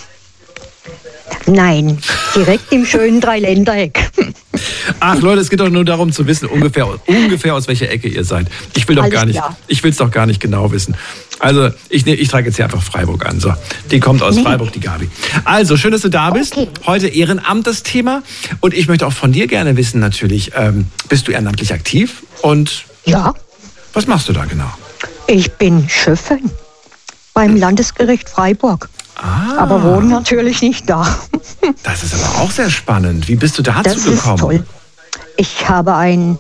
Nein, direkt im schönen Dreiländereck. Ach Leute, es geht doch nur darum zu wissen, ungefähr, ungefähr aus welcher Ecke ihr seid. Ich will doch Alles gar nicht, klar. ich will es doch gar nicht genau wissen. Also ich, ich trage jetzt hier einfach Freiburg an. So, die kommt aus Nee. Freiburg, die Gabi. Also schön, dass du da bist. Okay. Heute Ehrenamt das Thema und ich möchte auch von dir gerne wissen natürlich, ähm, bist du ehrenamtlich aktiv und Ja, was machst du da genau? ich bin Schöffin beim Landesgericht Freiburg. Ah, Aber wohne natürlich nicht da. das ist aber auch sehr spannend. Wie bist du dazu Das ist gekommen? toll. Ich habe ein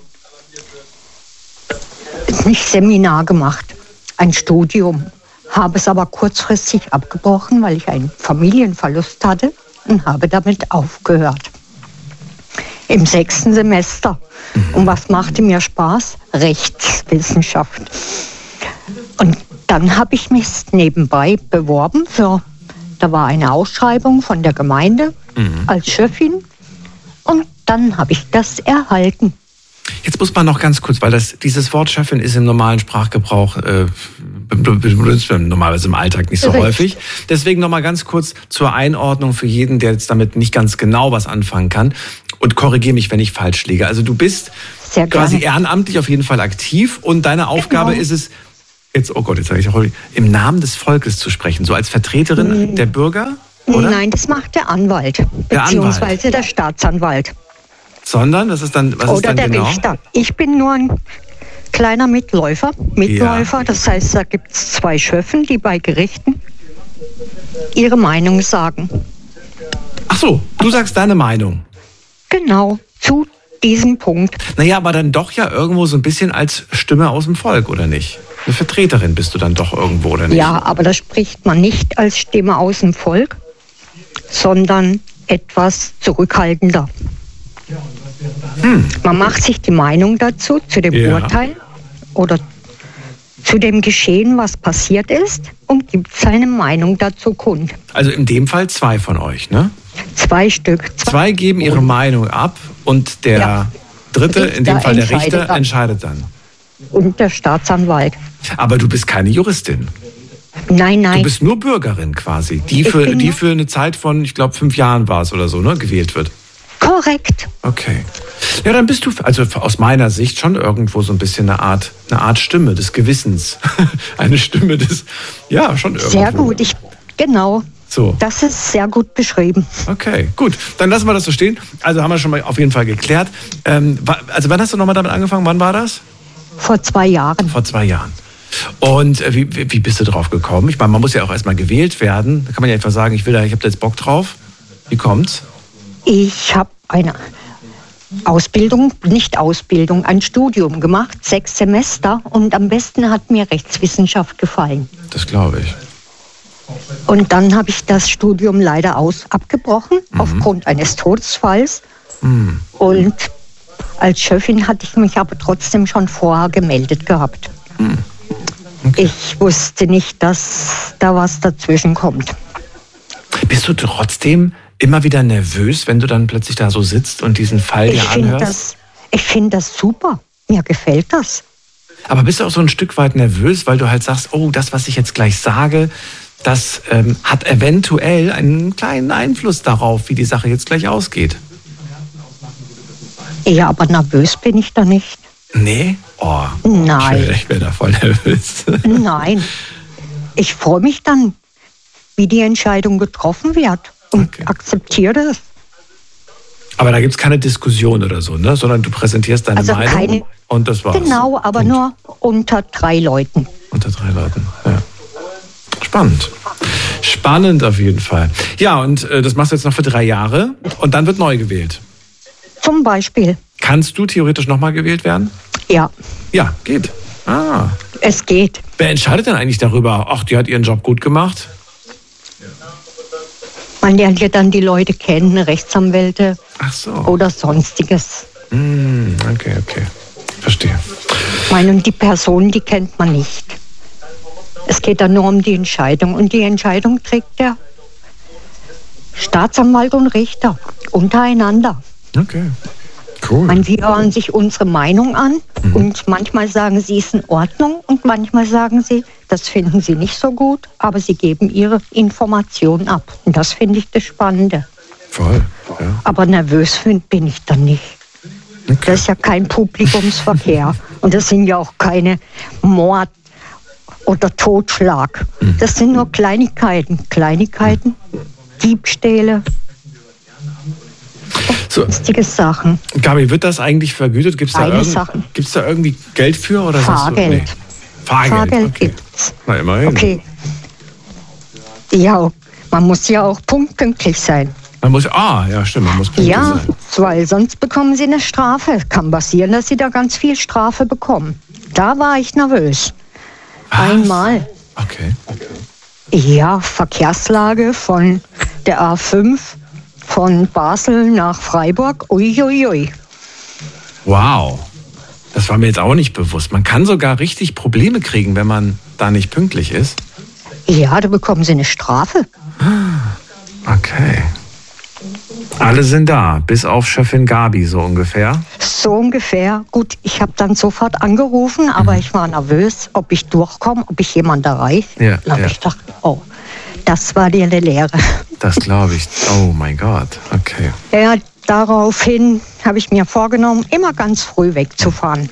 nicht Seminar gemacht, ein Studium, habe es aber kurzfristig abgebrochen, weil ich einen Familienverlust hatte und habe damit aufgehört. Im sechsten Semester. Mhm. Und was machte mir Spaß? Rechtswissenschaft. Und dann habe ich mich nebenbei beworben für, da war eine Ausschreibung von der Gemeinde mhm. als Chefin. Und dann habe ich das erhalten. Jetzt muss man noch ganz kurz, weil das, dieses Wort Chefin ist im normalen Sprachgebrauch, äh, benutzt man normalerweise im Alltag nicht so Richtig. häufig. Deswegen nochmal ganz kurz zur Einordnung für jeden, der jetzt damit nicht ganz genau was anfangen kann. Und korrigiere mich, wenn ich falsch liege. Also du bist Sehr quasi ehrenamtlich auf jeden Fall aktiv und deine Aufgabe genau. ist es, jetzt, oh Gott, jetzt sage ich auch, im Namen des Volkes zu sprechen, so als Vertreterin mhm. der Bürger? Oder? Nein, das macht der Anwalt, der beziehungsweise Anwalt. der Staatsanwalt. Sondern, das ist dann, was Oder ist dann der genau? Richter. Ich bin nur ein kleiner Mitläufer, Mitläufer. Ja. Das heißt, da gibt es zwei Schöffen, die bei Gerichten ihre Meinung sagen. Ach so, du sagst deine Meinung. Genau, zu diesem Punkt. Naja, aber dann doch ja irgendwo so ein bisschen als Stimme aus dem Volk, oder nicht? Eine Vertreterin bist du dann doch irgendwo, oder nicht? Ja, aber da spricht man nicht als Stimme aus dem Volk, sondern etwas zurückhaltender. Hm. Man macht sich die Meinung dazu, zu dem ja. Urteil oder zu dem Geschehen, was passiert ist, und gibt seine Meinung dazu kund. Also in dem Fall zwei von euch, ne? Zwei Stück. Zwei, zwei geben ihre Meinung ab und der ja. dritte, Richter in dem Fall der Richter, dann. entscheidet dann. Und der Staatsanwalt. Aber du bist keine Juristin. Nein, nein. Du bist nur Bürgerin quasi, die für, die für eine Zeit von, ich glaube, fünf Jahren war es oder so, ne, gewählt wird. Korrekt. Okay. Ja, dann bist du, also aus meiner Sicht, schon irgendwo so ein bisschen eine Art, eine Art Stimme des Gewissens. Eine Stimme des, ja, schon irgendwo. Sehr gut, ich, genau. So. Das ist sehr gut beschrieben. Okay, gut. Dann lassen wir das so stehen. Also haben wir schon mal auf jeden Fall geklärt. Ähm, also wann hast du nochmal damit angefangen? Wann war das? Vor zwei Jahren. Vor zwei Jahren. Und äh, wie, wie bist du drauf gekommen? Ich meine, man muss ja auch erstmal gewählt werden. Da kann man ja einfach sagen, ich will da, ich habe da jetzt Bock drauf. Wie kommt's? Ich habe eine Ausbildung, nicht Ausbildung, ein Studium gemacht, sechs Semester, und am besten hat mir Rechtswissenschaft gefallen. Das glaube ich. Und dann habe ich das Studium leider aus abgebrochen, mhm. aufgrund eines Todesfalls. Mhm. Und als Chefin hatte ich mich aber trotzdem schon vorher gemeldet gehabt. Mhm. Okay. Ich wusste nicht, dass da was dazwischen kommt. Bist du trotzdem immer wieder nervös, wenn du dann plötzlich da so sitzt und diesen Fall dir anhörst? Das, ich finde das super. Mir gefällt das. Aber bist du auch so ein Stück weit nervös, weil du halt sagst, oh, das, was ich jetzt gleich sage, das ähm, hat eventuell einen kleinen Einfluss darauf, wie die Sache jetzt gleich ausgeht? Ja, aber nervös bin ich da nicht. Nee? Oh, nein. Ich, ich wäre da voll nervös. Nein. Ich freue mich dann, wie die Entscheidung getroffen wird, und okay. akzeptiere das. Aber da gibt es keine Diskussion oder so, ne? Sondern du präsentierst deine also Meinung keine, und das war's. Genau, aber und? nur unter drei Leuten. Unter drei Leuten, ja. Spannend. Spannend auf jeden Fall. Ja, und äh, das machst du jetzt noch für drei Jahre und dann wird neu gewählt. Zum Beispiel. Kannst du theoretisch nochmal gewählt werden? Ja. Ja, geht. Ah. Es geht. Wer entscheidet denn eigentlich darüber? Ach, die hat ihren Job gut gemacht? Man lernt ja dann die Leute kennen, Rechtsanwälte. Ach so. Oder sonstiges. Mm, okay, okay. Verstehe. Ich meine, und die Person, die kennt man nicht. Es geht dann nur um die Entscheidung. Und die Entscheidung trägt der Staatsanwalt und Richter untereinander. Okay, cool. Man, sie hören sich unsere Meinung an mhm. und manchmal sagen sie, es ist in Ordnung und manchmal sagen sie, das finden sie nicht so gut, aber sie geben ihre Informationen ab. Und das finde ich das Spannende. Voll, ja. Aber nervös find, bin ich dann nicht. Okay. Das ist ja kein Publikumsverkehr und das sind ja auch keine Mord- oder Totschlag. Mhm. Das sind nur Kleinigkeiten. Kleinigkeiten, mhm. Diebstähle. So. Lustige Sachen. Gabi, wird das eigentlich vergütet? Gibt es da, irgend, da irgendwie Geld für? Oder Fahrgeld. Nee. Fahrgeld, Fahrgeld okay. gibt's. Na, immerhin. Okay. Ja, man muss ja auch punktpünktlich sein. Man muss, ah, ja, stimmt, man muss pünktlich ja, sein. Ja, weil sonst bekommen sie eine Strafe. Kann passieren, dass sie da ganz viel Strafe bekommen. Da war ich nervös. Was? Einmal. Okay. Ja, Verkehrslage von der A fünf Von Basel nach Freiburg, uiuiui. Ui, ui. Wow, das war mir jetzt auch nicht bewusst. Man kann sogar richtig Probleme kriegen, wenn man da nicht pünktlich ist. Ja, da bekommen Sie eine Strafe. Okay. Alle sind da, bis auf Chefin Gabi, so ungefähr. So ungefähr. Gut, ich habe dann sofort angerufen, aber mhm. ich war nervös, ob ich durchkomme, ob ich jemanden erreiche. Ja, dann habe ja. ich gedacht, oh, das war dir eine Lehre. Das glaube ich. Oh mein Gott, okay. Ja, daraufhin habe ich mir vorgenommen, immer ganz früh wegzufahren.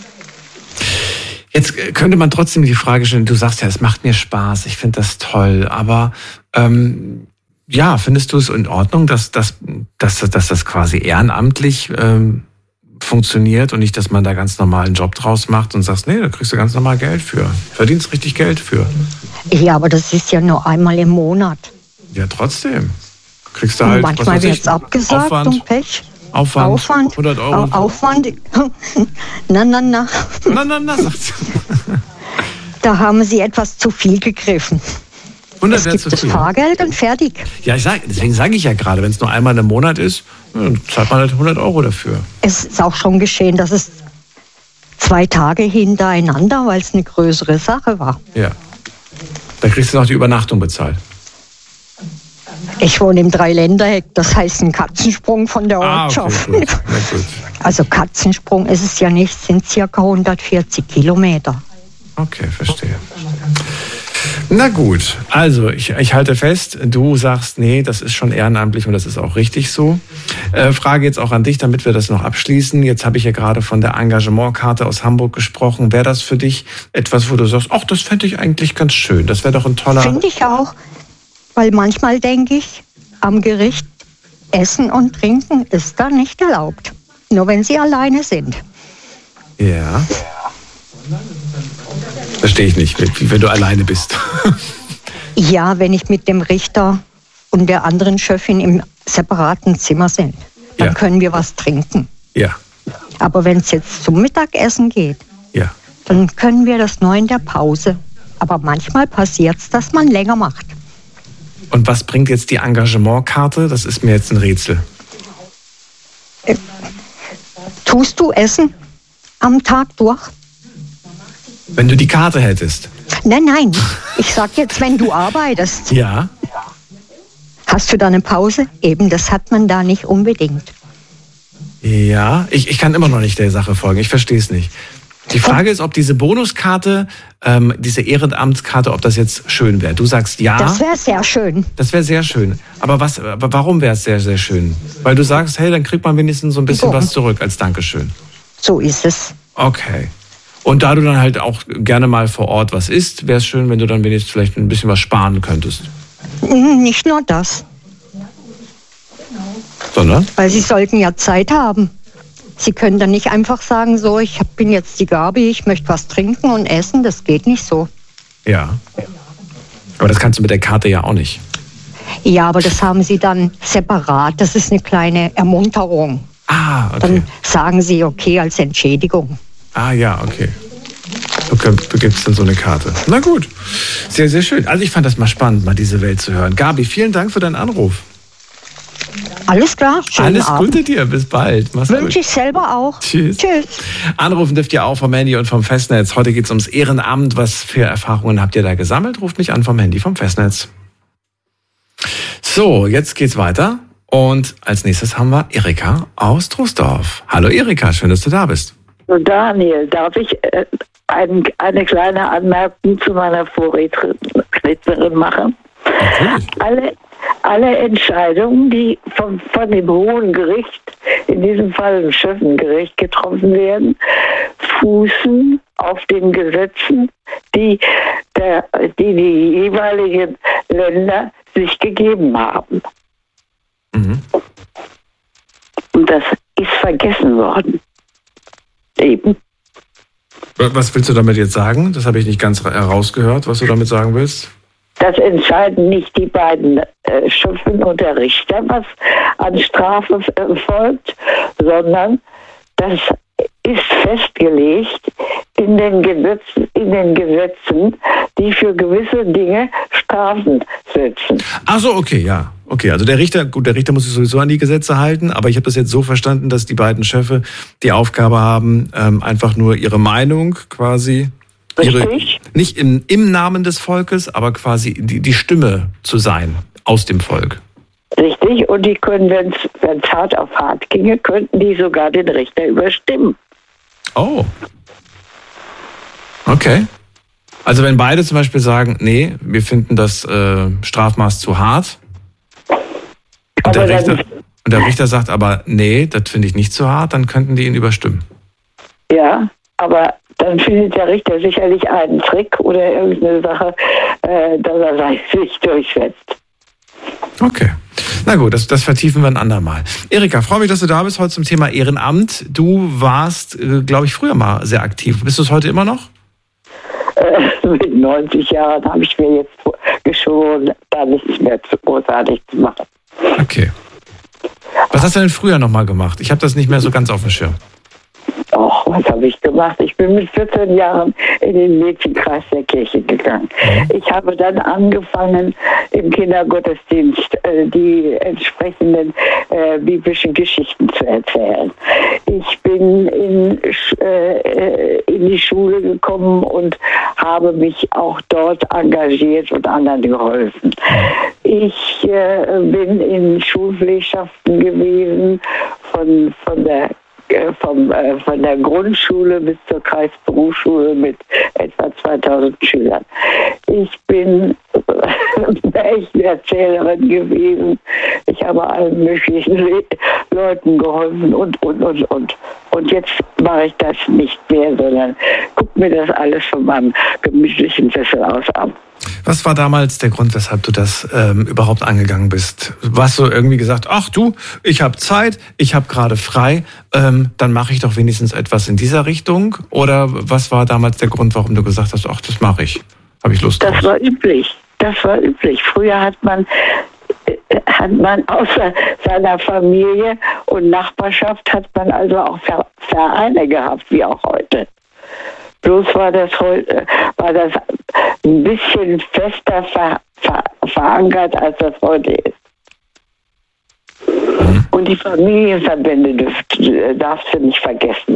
Jetzt könnte man trotzdem die Frage stellen, du sagst ja, es macht mir Spaß, ich finde das toll, aber ähm, ja, findest du es in Ordnung, dass, dass, dass, dass das quasi ehrenamtlich ähm, funktioniert und nicht, dass man da ganz normal einen Job draus macht und sagst, nee, da kriegst du ganz normal Geld für, verdienst richtig Geld für. Ja, aber das ist ja nur einmal im Monat. Ja, trotzdem. Kriegst du halt, und manchmal wird es abgesagt Aufwand, und Pech. Aufwand, Aufwand, hundert Euro. Aufwand, na, na, na. Na, na, na, sagt sie. Da haben sie etwas zu viel gegriffen. Es gibt das Fahrgeld und fertig. Ja, ich sag, deswegen sage ich ja gerade, wenn es nur einmal im Monat ist, dann zahlt man halt hundert Euro dafür. Es ist auch schon geschehen, dass es zwei Tage hintereinander, weil es eine größere Sache war. Ja. Da kriegst du noch die Übernachtung bezahlt. Ich wohne im Dreiländereck, das heißt ein Katzensprung von der Ortschaft. Ah, okay, gut. Ja, gut. Also Katzensprung ist es ja nicht, sind circa hundertvierzig Kilometer. Okay, verstehe. Na gut, also ich, ich halte fest, du sagst, nee, das ist schon ehrenamtlich und das ist auch richtig so. Äh, Frage jetzt auch an dich, damit wir das noch abschließen. Jetzt habe ich ja gerade von der Engagementkarte aus Hamburg gesprochen. Wäre das für dich etwas, wo du sagst, ach, das fände ich eigentlich ganz schön, das wäre doch ein toller... Finde ich auch, weil manchmal denke ich, am Gericht Essen und Trinken ist da nicht erlaubt. Nur wenn sie alleine sind. Ja. Verstehe ich nicht, wie wenn du alleine bist. Ja, wenn ich mit dem Richter und der anderen Chefin im separaten Zimmer sind, dann ja. können wir was trinken. Ja. Aber wenn es jetzt zum Mittagessen geht, ja. dann können wir das nur in der Pause. Aber manchmal passiert es, dass man länger macht. Und was bringt jetzt die Engagementkarte? Das ist mir jetzt ein Rätsel. Äh, tust du Essen am Tag durch? Wenn du die Karte hättest. Nein, nein. Ich sag jetzt, wenn du arbeitest. Ja. Hast du da eine Pause? Eben, das hat man da nicht unbedingt. Ja, ich, ich kann immer noch nicht der Sache folgen. Ich verstehe es nicht. Die Frage ist, ob diese Bonuskarte, ähm, diese Ehrenamtskarte, ob das jetzt schön wäre. Du sagst ja. Das wäre sehr schön. Das wäre sehr schön. Aber was? Aber warum wäre es sehr, sehr schön? Weil du sagst, hey, dann kriegt man wenigstens so ein bisschen so. was zurück als Dankeschön. So ist es. Okay. Und da du dann halt auch gerne mal vor Ort was isst, wäre es schön, wenn du dann wenigstens vielleicht ein bisschen was sparen könntest. Nicht nur das. Sondern? Weil sie sollten ja Zeit haben. Sie können dann nicht einfach sagen, so, ich bin jetzt die Gabi, ich möchte was trinken und essen. Das geht nicht so. Ja. Aber das kannst du mit der Karte ja auch nicht. Ja, aber das haben sie dann separat. Das ist eine kleine Ermunterung. Ah, okay. Dann sagen sie, okay, als Entschädigung. Ah ja, okay. Okay, du gibst dann so eine Karte. Na gut, sehr, sehr schön. Also ich fand das mal spannend, mal diese Welt zu hören. Gabi, vielen Dank für deinen Anruf. Alles klar, schönen Alles Abend. Gute dir, bis bald. Mach's Wünsche gut. ich selber auch. Tschüss. Tschüss. Anrufen dürft ihr auch vom Handy und vom Festnetz. Heute geht's ums Ehrenamt. Was für Erfahrungen habt ihr da gesammelt? Ruft mich an vom Handy, vom Festnetz. So, jetzt geht's weiter. Und als nächstes haben wir Erika aus Troisdorf. Hallo Erika, schön, dass du da bist. Daniel, darf ich äh, ein, eine kleine Anmerkung zu meiner Vorrednerin machen? Natürlich. Alle, alle Entscheidungen, die von, von dem Hohen Gericht, in diesem Fall dem Schöffengericht, getroffen werden, fußen auf den Gesetzen, die, der, die die jeweiligen Länder sich gegeben haben. Mhm. Und das ist vergessen worden. Eben. Was willst du damit jetzt sagen? Das habe ich nicht ganz herausgehört, was du damit sagen willst. Das entscheiden nicht die beiden äh, Schöffen und der Richter, was an Strafe äh, folgt, sondern das ist festgelegt in den Gesetzen, in den Gesetzen, die für gewisse Dinge Strafen setzen. Ach so, okay, ja. Okay, also der Richter, gut, der Richter muss sich sowieso an die Gesetze halten, aber ich habe das jetzt so verstanden, dass die beiden Chefe die Aufgabe haben, ähm, einfach nur ihre Meinung quasi, ihre, nicht im, im Namen des Volkes, aber quasi die, die Stimme zu sein aus dem Volk. Richtig, und die können, wenn es hart auf hart ginge, könnten die sogar den Richter überstimmen. Oh. Okay. Also wenn beide zum Beispiel sagen, nee, wir finden das äh, Strafmaß zu hart, und der, Richter, und der Richter sagt aber, nee, das finde ich nicht zu hart, dann könnten die ihn überstimmen. Ja, aber dann findet der Richter sicherlich einen Trick oder irgendeine Sache, äh, dass er sich durchsetzt. Okay. Na gut, das, das vertiefen wir ein andermal. Erika, freue mich, dass du da bist heute zum Thema Ehrenamt. Du warst, äh, glaube ich, früher mal sehr aktiv. Bist du es heute immer noch? Äh, mit neunzig Jahren habe ich mir jetzt geschworen, da nichts mehr zu großartig zu machen. Okay. Was hast du denn früher nochmal gemacht? Ich habe das nicht mehr so ganz auf dem Schirm. Och, was habe ich gemacht? Ich bin mit vierzehn Jahren in den Mädchenkreis der Kirche gegangen. Ich habe dann angefangen, im Kindergottesdienst äh, die entsprechenden äh, biblischen Geschichten zu erzählen. Ich bin in, äh, in die Schule gekommen und habe mich auch dort engagiert und anderen geholfen. Ich äh, bin in Schulpflegschaften gewesen, von, von der Vom, äh, von der Grundschule bis zur Kreisberufsschule mit etwa zweitausend Schülern. Ich bin eine echte Erzählerin gewesen. Ich habe allen möglichen Le- Leuten geholfen und, und, und, und. Und jetzt mache ich das nicht mehr, sondern gucke mir das alles von meinem gemütlichen Sessel aus an. Was war damals der Grund, weshalb du das ähm, überhaupt angegangen bist? Warst du irgendwie gesagt, ach du, ich habe Zeit, ich habe gerade frei, ähm, dann mache ich doch wenigstens etwas in dieser Richtung? Oder was war damals der Grund, warum du gesagt hast, ach, das mache ich, habe ich Lust drauf? Das war üblich, das war üblich. Früher hat man, hat man außer seiner Familie und Nachbarschaft, hat man also auch Vereine gehabt, wie auch heute. Bloß war das heute, war das ein bisschen fester ver, ver, verankert, als das heute ist. Und die Familienverbände dürft, darfst du nicht vergessen.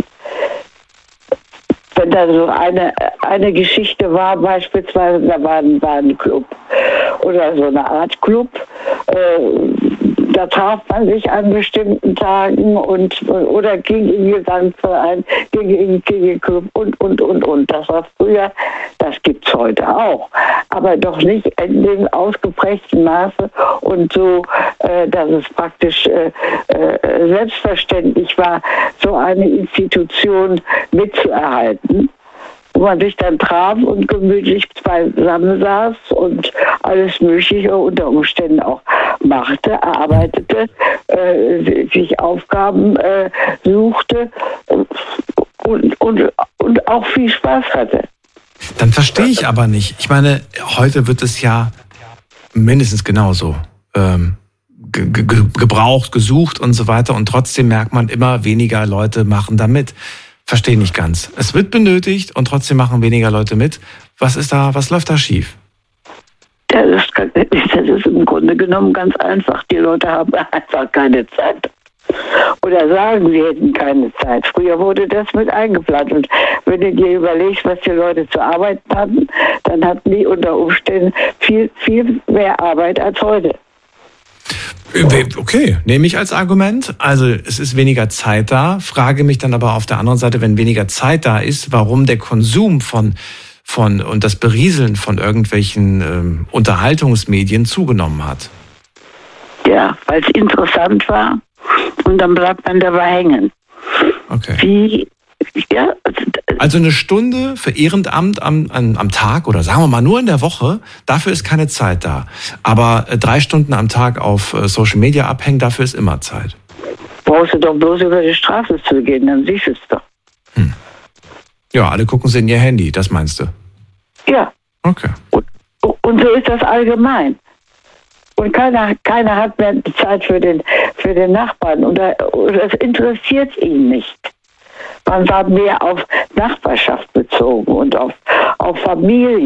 Wenn da so eine, eine Geschichte war, beispielsweise, da war ein, war ein Club oder so eine Art Club, äh, da traf man sich an bestimmten Tagen und oder ging in den Gesangsverein, ging in den Kirchenclub und, und, und, und. Das war früher, das gibt's heute auch. Aber doch nicht in dem ausgeprägten Maße und so, äh, dass es praktisch äh, äh, selbstverständlich war, so eine Institution mitzuerhalten, wo man sich dann traf und gemütlich beisammen saß und alles Mögliche unter Umständen auch machte, erarbeitete, äh, sich Aufgaben äh, suchte und, und, und auch viel Spaß hatte. Dann verstehe ich aber nicht. Ich meine, heute wird es ja mindestens genauso ähm, ge- ge- gebraucht, gesucht und so weiter und trotzdem merkt man, immer weniger Leute machen da mit. Verstehe nicht ganz. Es wird benötigt und trotzdem machen weniger Leute mit. Was ist da, was läuft da schief? Ja, das, kann, das ist im Grunde genommen ganz einfach. Die Leute haben einfach keine Zeit. Oder sagen, sie hätten keine Zeit. Früher wurde das mit eingeplant. Und wenn du dir überlegst, was die Leute zu arbeiten hatten, dann hatten die unter Umständen viel, viel mehr Arbeit als heute. Okay, nehme ich als Argument. Also es ist weniger Zeit da, frage mich dann aber auf der anderen Seite, wenn weniger Zeit da ist, warum der Konsum von, von und das Berieseln von irgendwelchen ähm, Unterhaltungsmedien zugenommen hat. Ja, weil es interessant war und dann bleibt man dabei hängen. Okay. Wie, ja, also eine Stunde für Ehrenamt am, am, am Tag oder sagen wir mal nur in der Woche, dafür ist keine Zeit da. Aber drei Stunden am Tag auf Social Media abhängen, dafür ist immer Zeit. Brauchst du doch bloß über die Straße zu gehen, dann siehst du es doch. Hm. Ja, alle gucken sie in ihr Handy, das meinst du? Ja. Okay. Und, und so ist das allgemein. Und keiner, keiner hat mehr Zeit für den, für den Nachbarn. Und das interessiert ihn nicht. Man war mehr auf Nachbarschaft bezogen und auf, auf Familie.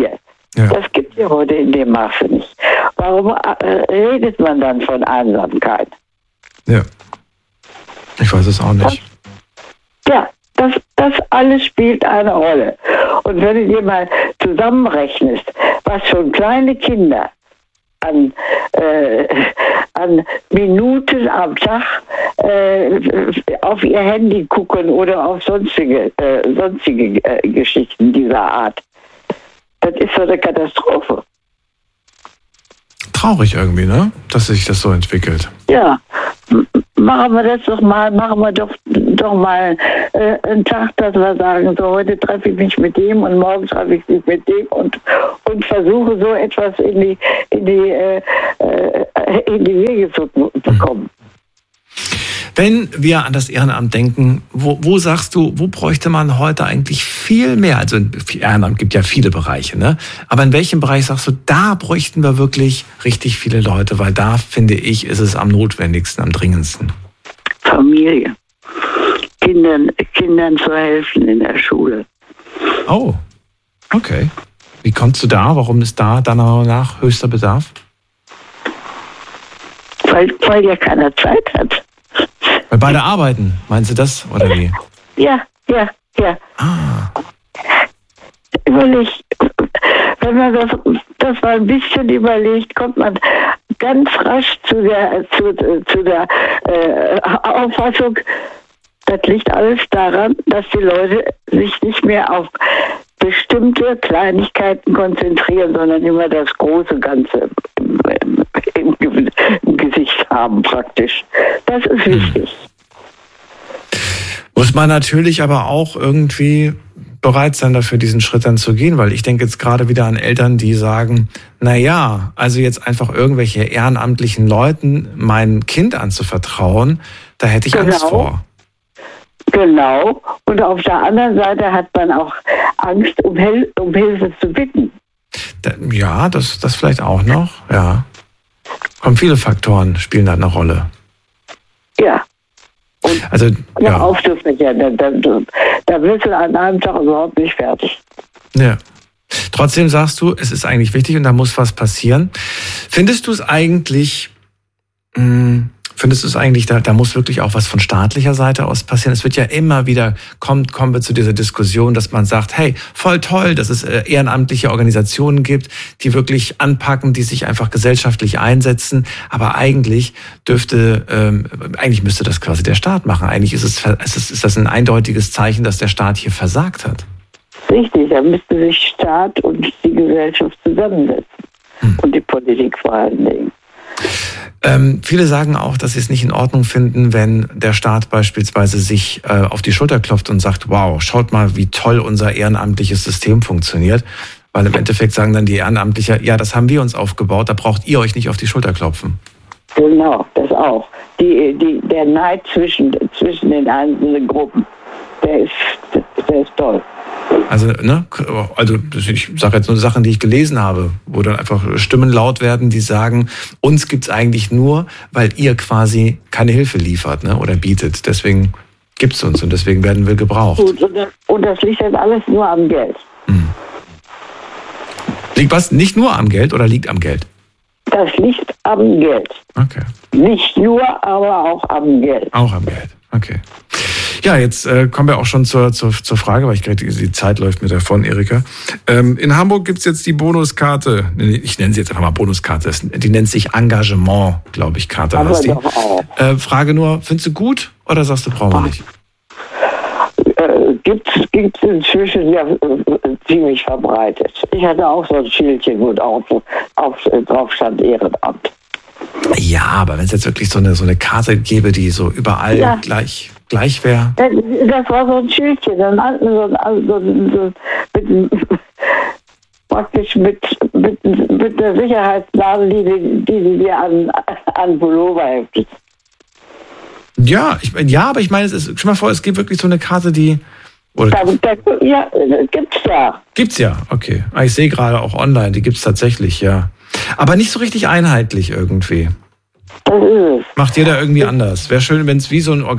Ja. Das gibt es ja heute in dem Maße nicht. Warum äh, redet man dann von Einsamkeit? Ja. Ich weiß es auch nicht. Das, ja, das, das alles spielt eine Rolle. Und wenn du dir mal zusammenrechnest, was schon kleine Kinder an, äh, an Minuten am Tag äh, auf ihr Handy gucken oder auf sonstige, äh, sonstige äh, Geschichten dieser Art, das ist so eine Katastrophe. Traurig irgendwie, ne? Dass sich das so entwickelt. Ja, machen wir das doch mal, machen wir doch, doch mal äh, einen Tag, dass wir sagen, so heute treffe ich mich mit dem und morgen treffe ich mich mit dem und, und versuche so etwas in die, in die, äh, in die Wege zu bekommen. Wenn wir an das Ehrenamt denken, wo, wo sagst du, wo bräuchte man heute eigentlich viel mehr? Also Ehrenamt gibt ja viele Bereiche, ne? Aber in welchem Bereich sagst du, da bräuchten wir wirklich richtig viele Leute? Weil da, finde ich, ist es am notwendigsten, am dringendsten. Familie. Kindern, Kindern zu helfen in der Schule. Oh, okay. Wie kommst du da? Warum ist da deiner nach höchster Bedarf? Weil, weil ja keiner Zeit hat. Weil beide arbeiten, meinst du das, oder wie? Ja, ja, ja. Ah. Überleg, wenn man das, das mal ein bisschen überlegt, kommt man ganz rasch zu der, zu, zu der äh, Auffassung, das liegt alles daran, dass die Leute sich nicht mehr auf bestimmte Kleinigkeiten konzentrieren, sondern immer das große Ganze im, im, im Gesicht haben praktisch. Das ist wichtig. Muss man natürlich aber auch irgendwie bereit sein, dafür diesen Schritt dann zu gehen, weil ich denke jetzt gerade wieder an Eltern, die sagen, na ja, also jetzt einfach irgendwelche ehrenamtlichen Leuten mein Kind anzuvertrauen, da hätte ich genau. Angst vor. Genau. Und auf der anderen Seite hat man auch Angst, um, Hel- um Hilfe zu bitten. Da, ja, das, das vielleicht auch noch, ja. Kommen viele Faktoren, spielen da eine Rolle. Ja. Und also, ja. aufzufächern, da, da, da wirst du an einem Tag überhaupt nicht fertig. Ja. Trotzdem sagst du, es ist eigentlich wichtig und da muss was passieren. Findest du es eigentlich, mh, findest du es eigentlich, da, da muss wirklich auch was von staatlicher Seite aus passieren? Es wird ja immer wieder, kommt, kommen wir zu dieser Diskussion, dass man sagt, hey, voll toll, dass es äh, ehrenamtliche Organisationen gibt, die wirklich anpacken, die sich einfach gesellschaftlich einsetzen. Aber eigentlich dürfte, ähm, eigentlich müsste das quasi der Staat machen. Eigentlich ist es, ist es, ist das ein eindeutiges Zeichen, dass der Staat hier versagt hat. Richtig, da müsste sich Staat und die Gesellschaft zusammensetzen. Hm. Und die Politik vor allen Dingen. Ähm, viele sagen auch, dass sie es nicht in Ordnung finden, wenn der Staat beispielsweise sich äh, auf die Schulter klopft und sagt, wow, schaut mal, wie toll unser ehrenamtliches System funktioniert. Weil im Endeffekt sagen dann die Ehrenamtlichen, ja, das haben wir uns aufgebaut, da braucht ihr euch nicht auf die Schulter klopfen. Genau, das auch. Die, die, der Neid zwischen, zwischen den einzelnen Gruppen, der ist, der ist toll. Also, ne, also ich sage jetzt nur Sachen, die ich gelesen habe, wo dann einfach Stimmen laut werden, die sagen, uns gibt's eigentlich nur, weil ihr quasi keine Hilfe liefert, ne, oder bietet. Deswegen gibt's uns und deswegen werden wir gebraucht. Gut, und, das, und das liegt jetzt alles nur am Geld. Hm. Liegt was? Nicht nur am Geld oder liegt am Geld? Das liegt am Geld. Okay. Nicht nur, aber auch am Geld. Auch am Geld, okay. Ja, jetzt äh, kommen wir auch schon zur, zur, zur Frage, weil ich gerade die Zeit läuft mir davon, Erika. Ähm, in Hamburg gibt's jetzt die Bonuskarte, ich nenne sie jetzt einfach mal Bonuskarte, die nennt sich Engagement, glaube ich, Karte aber heißt die. Doch auch. Äh, Frage nur, findest du gut oder sagst du, brauchen wir nicht? Äh, gibt's, gibt's inzwischen ja äh, ziemlich verbreitet. Ich hatte auch so ein Schildchen, wo auf, auf, drauf stand Ehrenamt. Ja, aber wenn es jetzt wirklich so eine, so eine Karte gäbe, die so überall ja. gleich, gleich wäre. Das, das war so ein Schildchen, dann so, so, so, mit, praktisch mit, mit, mit der Sicherheitsnadel, die, die sie dir an, an Pullover heftet. Ja, ich, ja, aber ich meine, es ist, stell mal vor, es gibt wirklich so eine Karte, die... Oder da, da, ja, gibt's ja. Gibt's ja, okay. Ich sehe gerade auch online, die gibt's tatsächlich, ja. Aber nicht so richtig einheitlich irgendwie. Das ist es. Macht jeder irgendwie anders. Wäre schön, wenn es wie so ein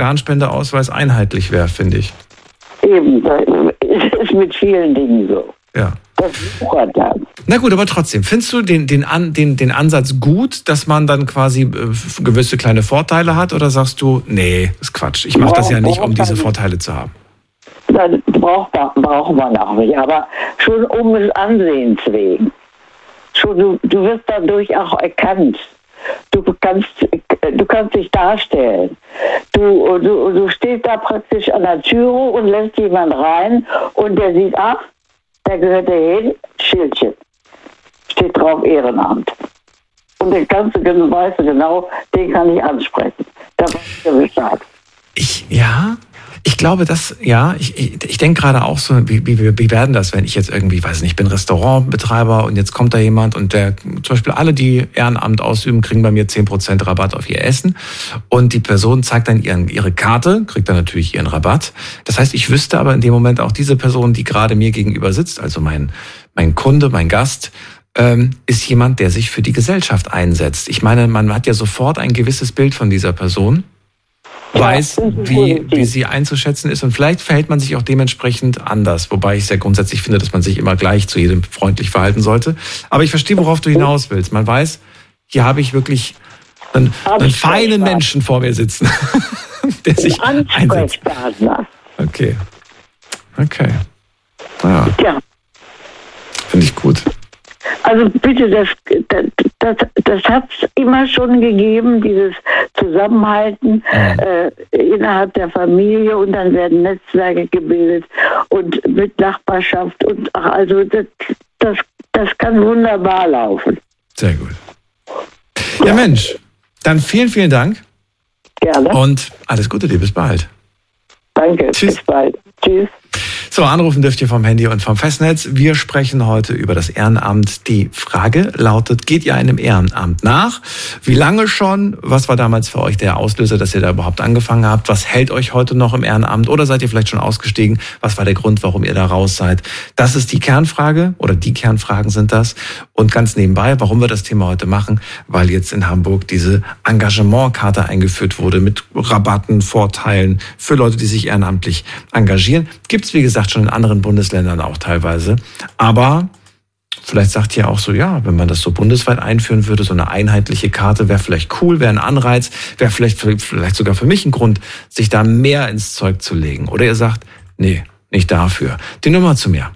Organspendeausweis einheitlich wäre, finde ich. Eben, das ist mit vielen Dingen so. Ja. Das wuchert dann. Na gut, aber trotzdem, findest du den, den, An, den, den Ansatz gut, dass man dann quasi äh, gewisse kleine Vorteile hat? Oder sagst du, nee, ist Quatsch, ich mache das ja nicht, um diese Vorteile zu haben? Das braucht, braucht man auch nicht, aber schon um des Ansehens wegen. Schon, du, du wirst dadurch auch erkannt. Du kannst, du kannst dich darstellen. Du, du, du stehst da praktisch an der Türe und lässt jemand rein und der sieht, ach, der gehört dahin, Schildchen. Steht drauf Ehrenamt. Und den kannst du, weißt du genau, den kann ich ansprechen. Da weiß ich ja Bescheid. Ich, ja, ich glaube, dass, ja, ich, ich, ich denke gerade auch so, wie, wie, wie werden das, wenn ich jetzt irgendwie, weiß nicht, ich bin Restaurantbetreiber und jetzt kommt da jemand und der, zum Beispiel alle, die Ehrenamt ausüben, kriegen bei mir zehn Prozent Rabatt auf ihr Essen und die Person zeigt dann ihren, ihre Karte, kriegt dann natürlich ihren Rabatt. Das heißt, ich wüsste aber in dem Moment auch diese Person, die gerade mir gegenüber sitzt, also mein, mein Kunde, mein Gast, ähm, ist jemand, der sich für die Gesellschaft einsetzt. Ich meine, man hat ja sofort ein gewisses Bild von dieser Person, weiß, wie, wie sie einzuschätzen ist und vielleicht verhält man sich auch dementsprechend anders, wobei ich sehr grundsätzlich finde, dass man sich immer gleich zu jedem freundlich verhalten sollte. Aber ich verstehe, worauf du hinaus willst. Man weiß, hier habe ich wirklich einen, einen feinen Menschen vor mir sitzen, der sich einsetzt. Okay. Okay. Ja. Ja. Finde ich gut. Also bitte, das, das, das, das hat es immer schon gegeben, dieses Zusammenhalten äh, innerhalb der Familie und dann werden Netzwerke gebildet und mit Nachbarschaft und ach, also das, das, das kann wunderbar laufen. Sehr gut. Ja, ja, Mensch, dann vielen, vielen Dank. Gerne. Und alles Gute dir, bis bald. Danke, Tschüss. Bis bald. Tschüss. So, anrufen dürft ihr vom Handy und vom Festnetz. Wir sprechen heute über das Ehrenamt. Die Frage lautet, geht ihr einem Ehrenamt nach? Wie lange schon? Was war damals für euch der Auslöser, dass ihr da überhaupt angefangen habt? Was hält euch heute noch im Ehrenamt? Oder seid ihr vielleicht schon ausgestiegen? Was war der Grund, warum ihr da raus seid? Das ist die Kernfrage oder die Kernfragen sind das. Und ganz nebenbei, warum wir das Thema heute machen, weil jetzt in Hamburg diese Engagementkarte eingeführt wurde mit Rabatten, Vorteilen für Leute, die sich ehrenamtlich engagieren. Gibt's, wie gesagt, schon in anderen Bundesländern auch teilweise. Aber vielleicht sagt ihr auch so, ja, wenn man das so bundesweit einführen würde, so eine einheitliche Karte wäre vielleicht cool, wäre ein Anreiz, wäre vielleicht, vielleicht sogar für mich ein Grund, sich da mehr ins Zeug zu legen. Oder ihr sagt, nee, nicht dafür. Die Nummer zu mir.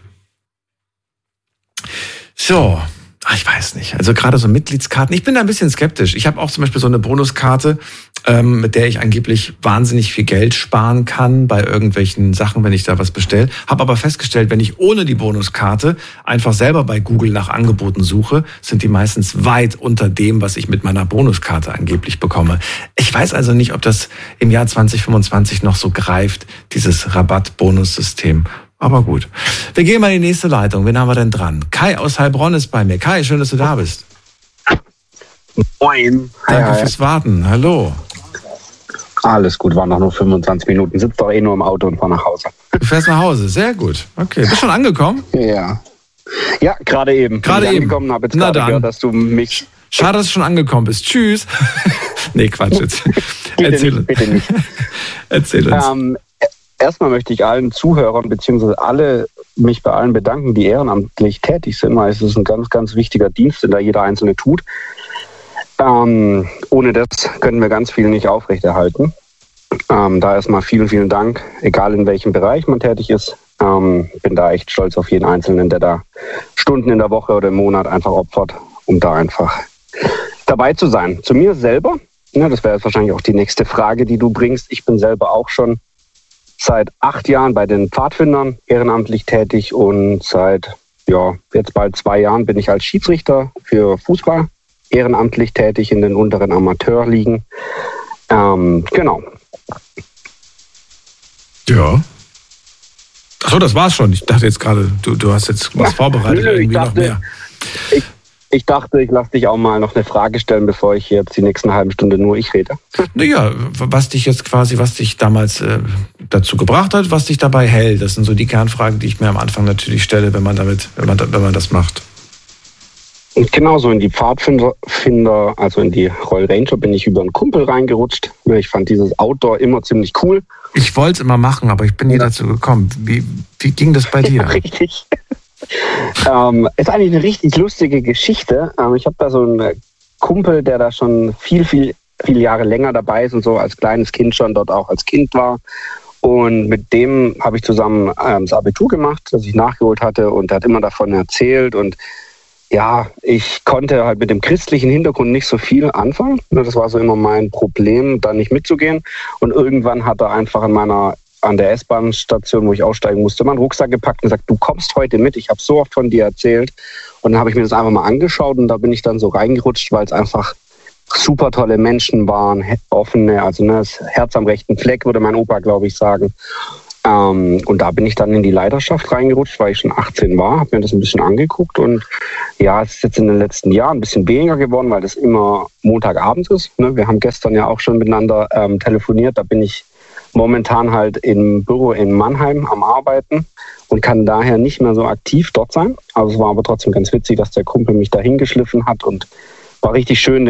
So, ach, ich weiß nicht. Also gerade so Mitgliedskarten, ich bin da ein bisschen skeptisch. Ich habe auch zum Beispiel so eine Bonuskarte, ähm, mit der ich angeblich wahnsinnig viel Geld sparen kann bei irgendwelchen Sachen, wenn ich da was bestelle. Habe aber festgestellt, wenn ich ohne die Bonuskarte einfach selber bei Google nach Angeboten suche, sind die meistens weit unter dem, was ich mit meiner Bonuskarte angeblich bekomme. Ich weiß also nicht, ob das im Jahr zwanzig fünfundzwanzig noch so greift, dieses Rabatt-Bonus-System. Aber gut. Wir gehen mal in die nächste Leitung. Wen haben wir denn dran? Kai aus Heilbronn ist bei mir. Kai, schön, dass du da bist. Moin. Danke hi, fürs Warten. Hallo. Alles gut, waren noch nur fünfundzwanzig Minuten. Sitzt doch eh nur im Auto und fahr nach Hause. Du fährst nach Hause, sehr gut. Okay, bist schon angekommen? Ja. Ja, gerade eben. Gerade eben. Angekommen, habe jetzt Na gerade dann. gehört, dass du mich... Schade, dass du schon angekommen bist. Tschüss. Nee, Quatsch jetzt. bitte Erzähl nicht, uns. bitte nicht. Erzähl uns. Ähm, erstmal möchte ich allen Zuhörern beziehungsweise alle mich bei allen bedanken, die ehrenamtlich tätig sind, weil es ist ein ganz, ganz wichtiger Dienst, den da jeder Einzelne tut. Ähm, ohne das können wir ganz viel nicht aufrechterhalten. Ähm, da erstmal vielen, vielen Dank, egal in welchem Bereich man tätig ist. Ähm, bin da echt stolz auf jeden Einzelnen, der da Stunden in der Woche oder im Monat einfach opfert, um da einfach dabei zu sein. Zu mir selber, ja, das wäre jetzt wahrscheinlich auch die nächste Frage, die du bringst. Ich bin selber auch schon seit acht Jahren bei den Pfadfindern ehrenamtlich tätig und seit ja, jetzt bald zwei Jahren bin ich als Schiedsrichter für Fußball ehrenamtlich tätig in den unteren Amateurligen. Ähm, genau. Ja. Achso, das war's schon. Ich dachte jetzt gerade, du, du hast jetzt was vorbereitet, Nö, ich irgendwie dachte, noch mehr. Ich, ich dachte, ich lasse dich auch mal noch eine Frage stellen, bevor ich jetzt die nächsten halben Stunde nur ich rede. Naja, was dich jetzt quasi, was dich damals äh, dazu gebracht hat, was dich dabei hält, das sind so die Kernfragen, die ich mir am Anfang natürlich stelle, wenn man damit, wenn man, wenn man das macht. Und genauso in die Pfadfinder, Finder, also in die Royal Ranger, bin ich über einen Kumpel reingerutscht. Ich fand dieses Outdoor immer ziemlich cool. Ich wollte es immer machen, aber ich bin nie dazu gekommen. Wie, wie ging das bei dir? Ja, richtig. ähm, ist eigentlich eine richtig lustige Geschichte. Ähm, ich habe da so einen Kumpel, der da schon viel, viel, viele Jahre länger dabei ist und so als kleines Kind schon dort auch als Kind war. Und mit dem habe ich zusammen ähm, das Abitur gemacht, das ich nachgeholt hatte, und er hat immer davon erzählt. Und ja, ich konnte halt mit dem christlichen Hintergrund nicht so viel anfangen. Das war so immer mein Problem, da nicht mitzugehen. Und irgendwann hat er einfach an meiner an der S-Bahn-Station, wo ich aussteigen musste, meinen Rucksack gepackt und gesagt, du kommst heute mit, ich habe so oft von dir erzählt. Und dann habe ich mir das einfach mal angeschaut und da bin ich dann so reingerutscht, weil es einfach super tolle Menschen waren, offene, also ne, das Herz am rechten Fleck, würde mein Opa, glaube ich, sagen. Ähm, und da bin ich dann in die Leiterschaft reingerutscht, weil ich schon achtzehn war, habe mir das ein bisschen angeguckt und ja, es ist jetzt in den letzten Jahren ein bisschen weniger geworden, weil das immer Montagabends ist. Ne? Wir haben gestern ja auch schon miteinander ähm, telefoniert, da bin ich momentan halt im Büro in Mannheim am Arbeiten und kann daher nicht mehr so aktiv dort sein. Also es war aber trotzdem ganz witzig, dass der Kumpel mich da hingeschliffen hat und war richtig schön,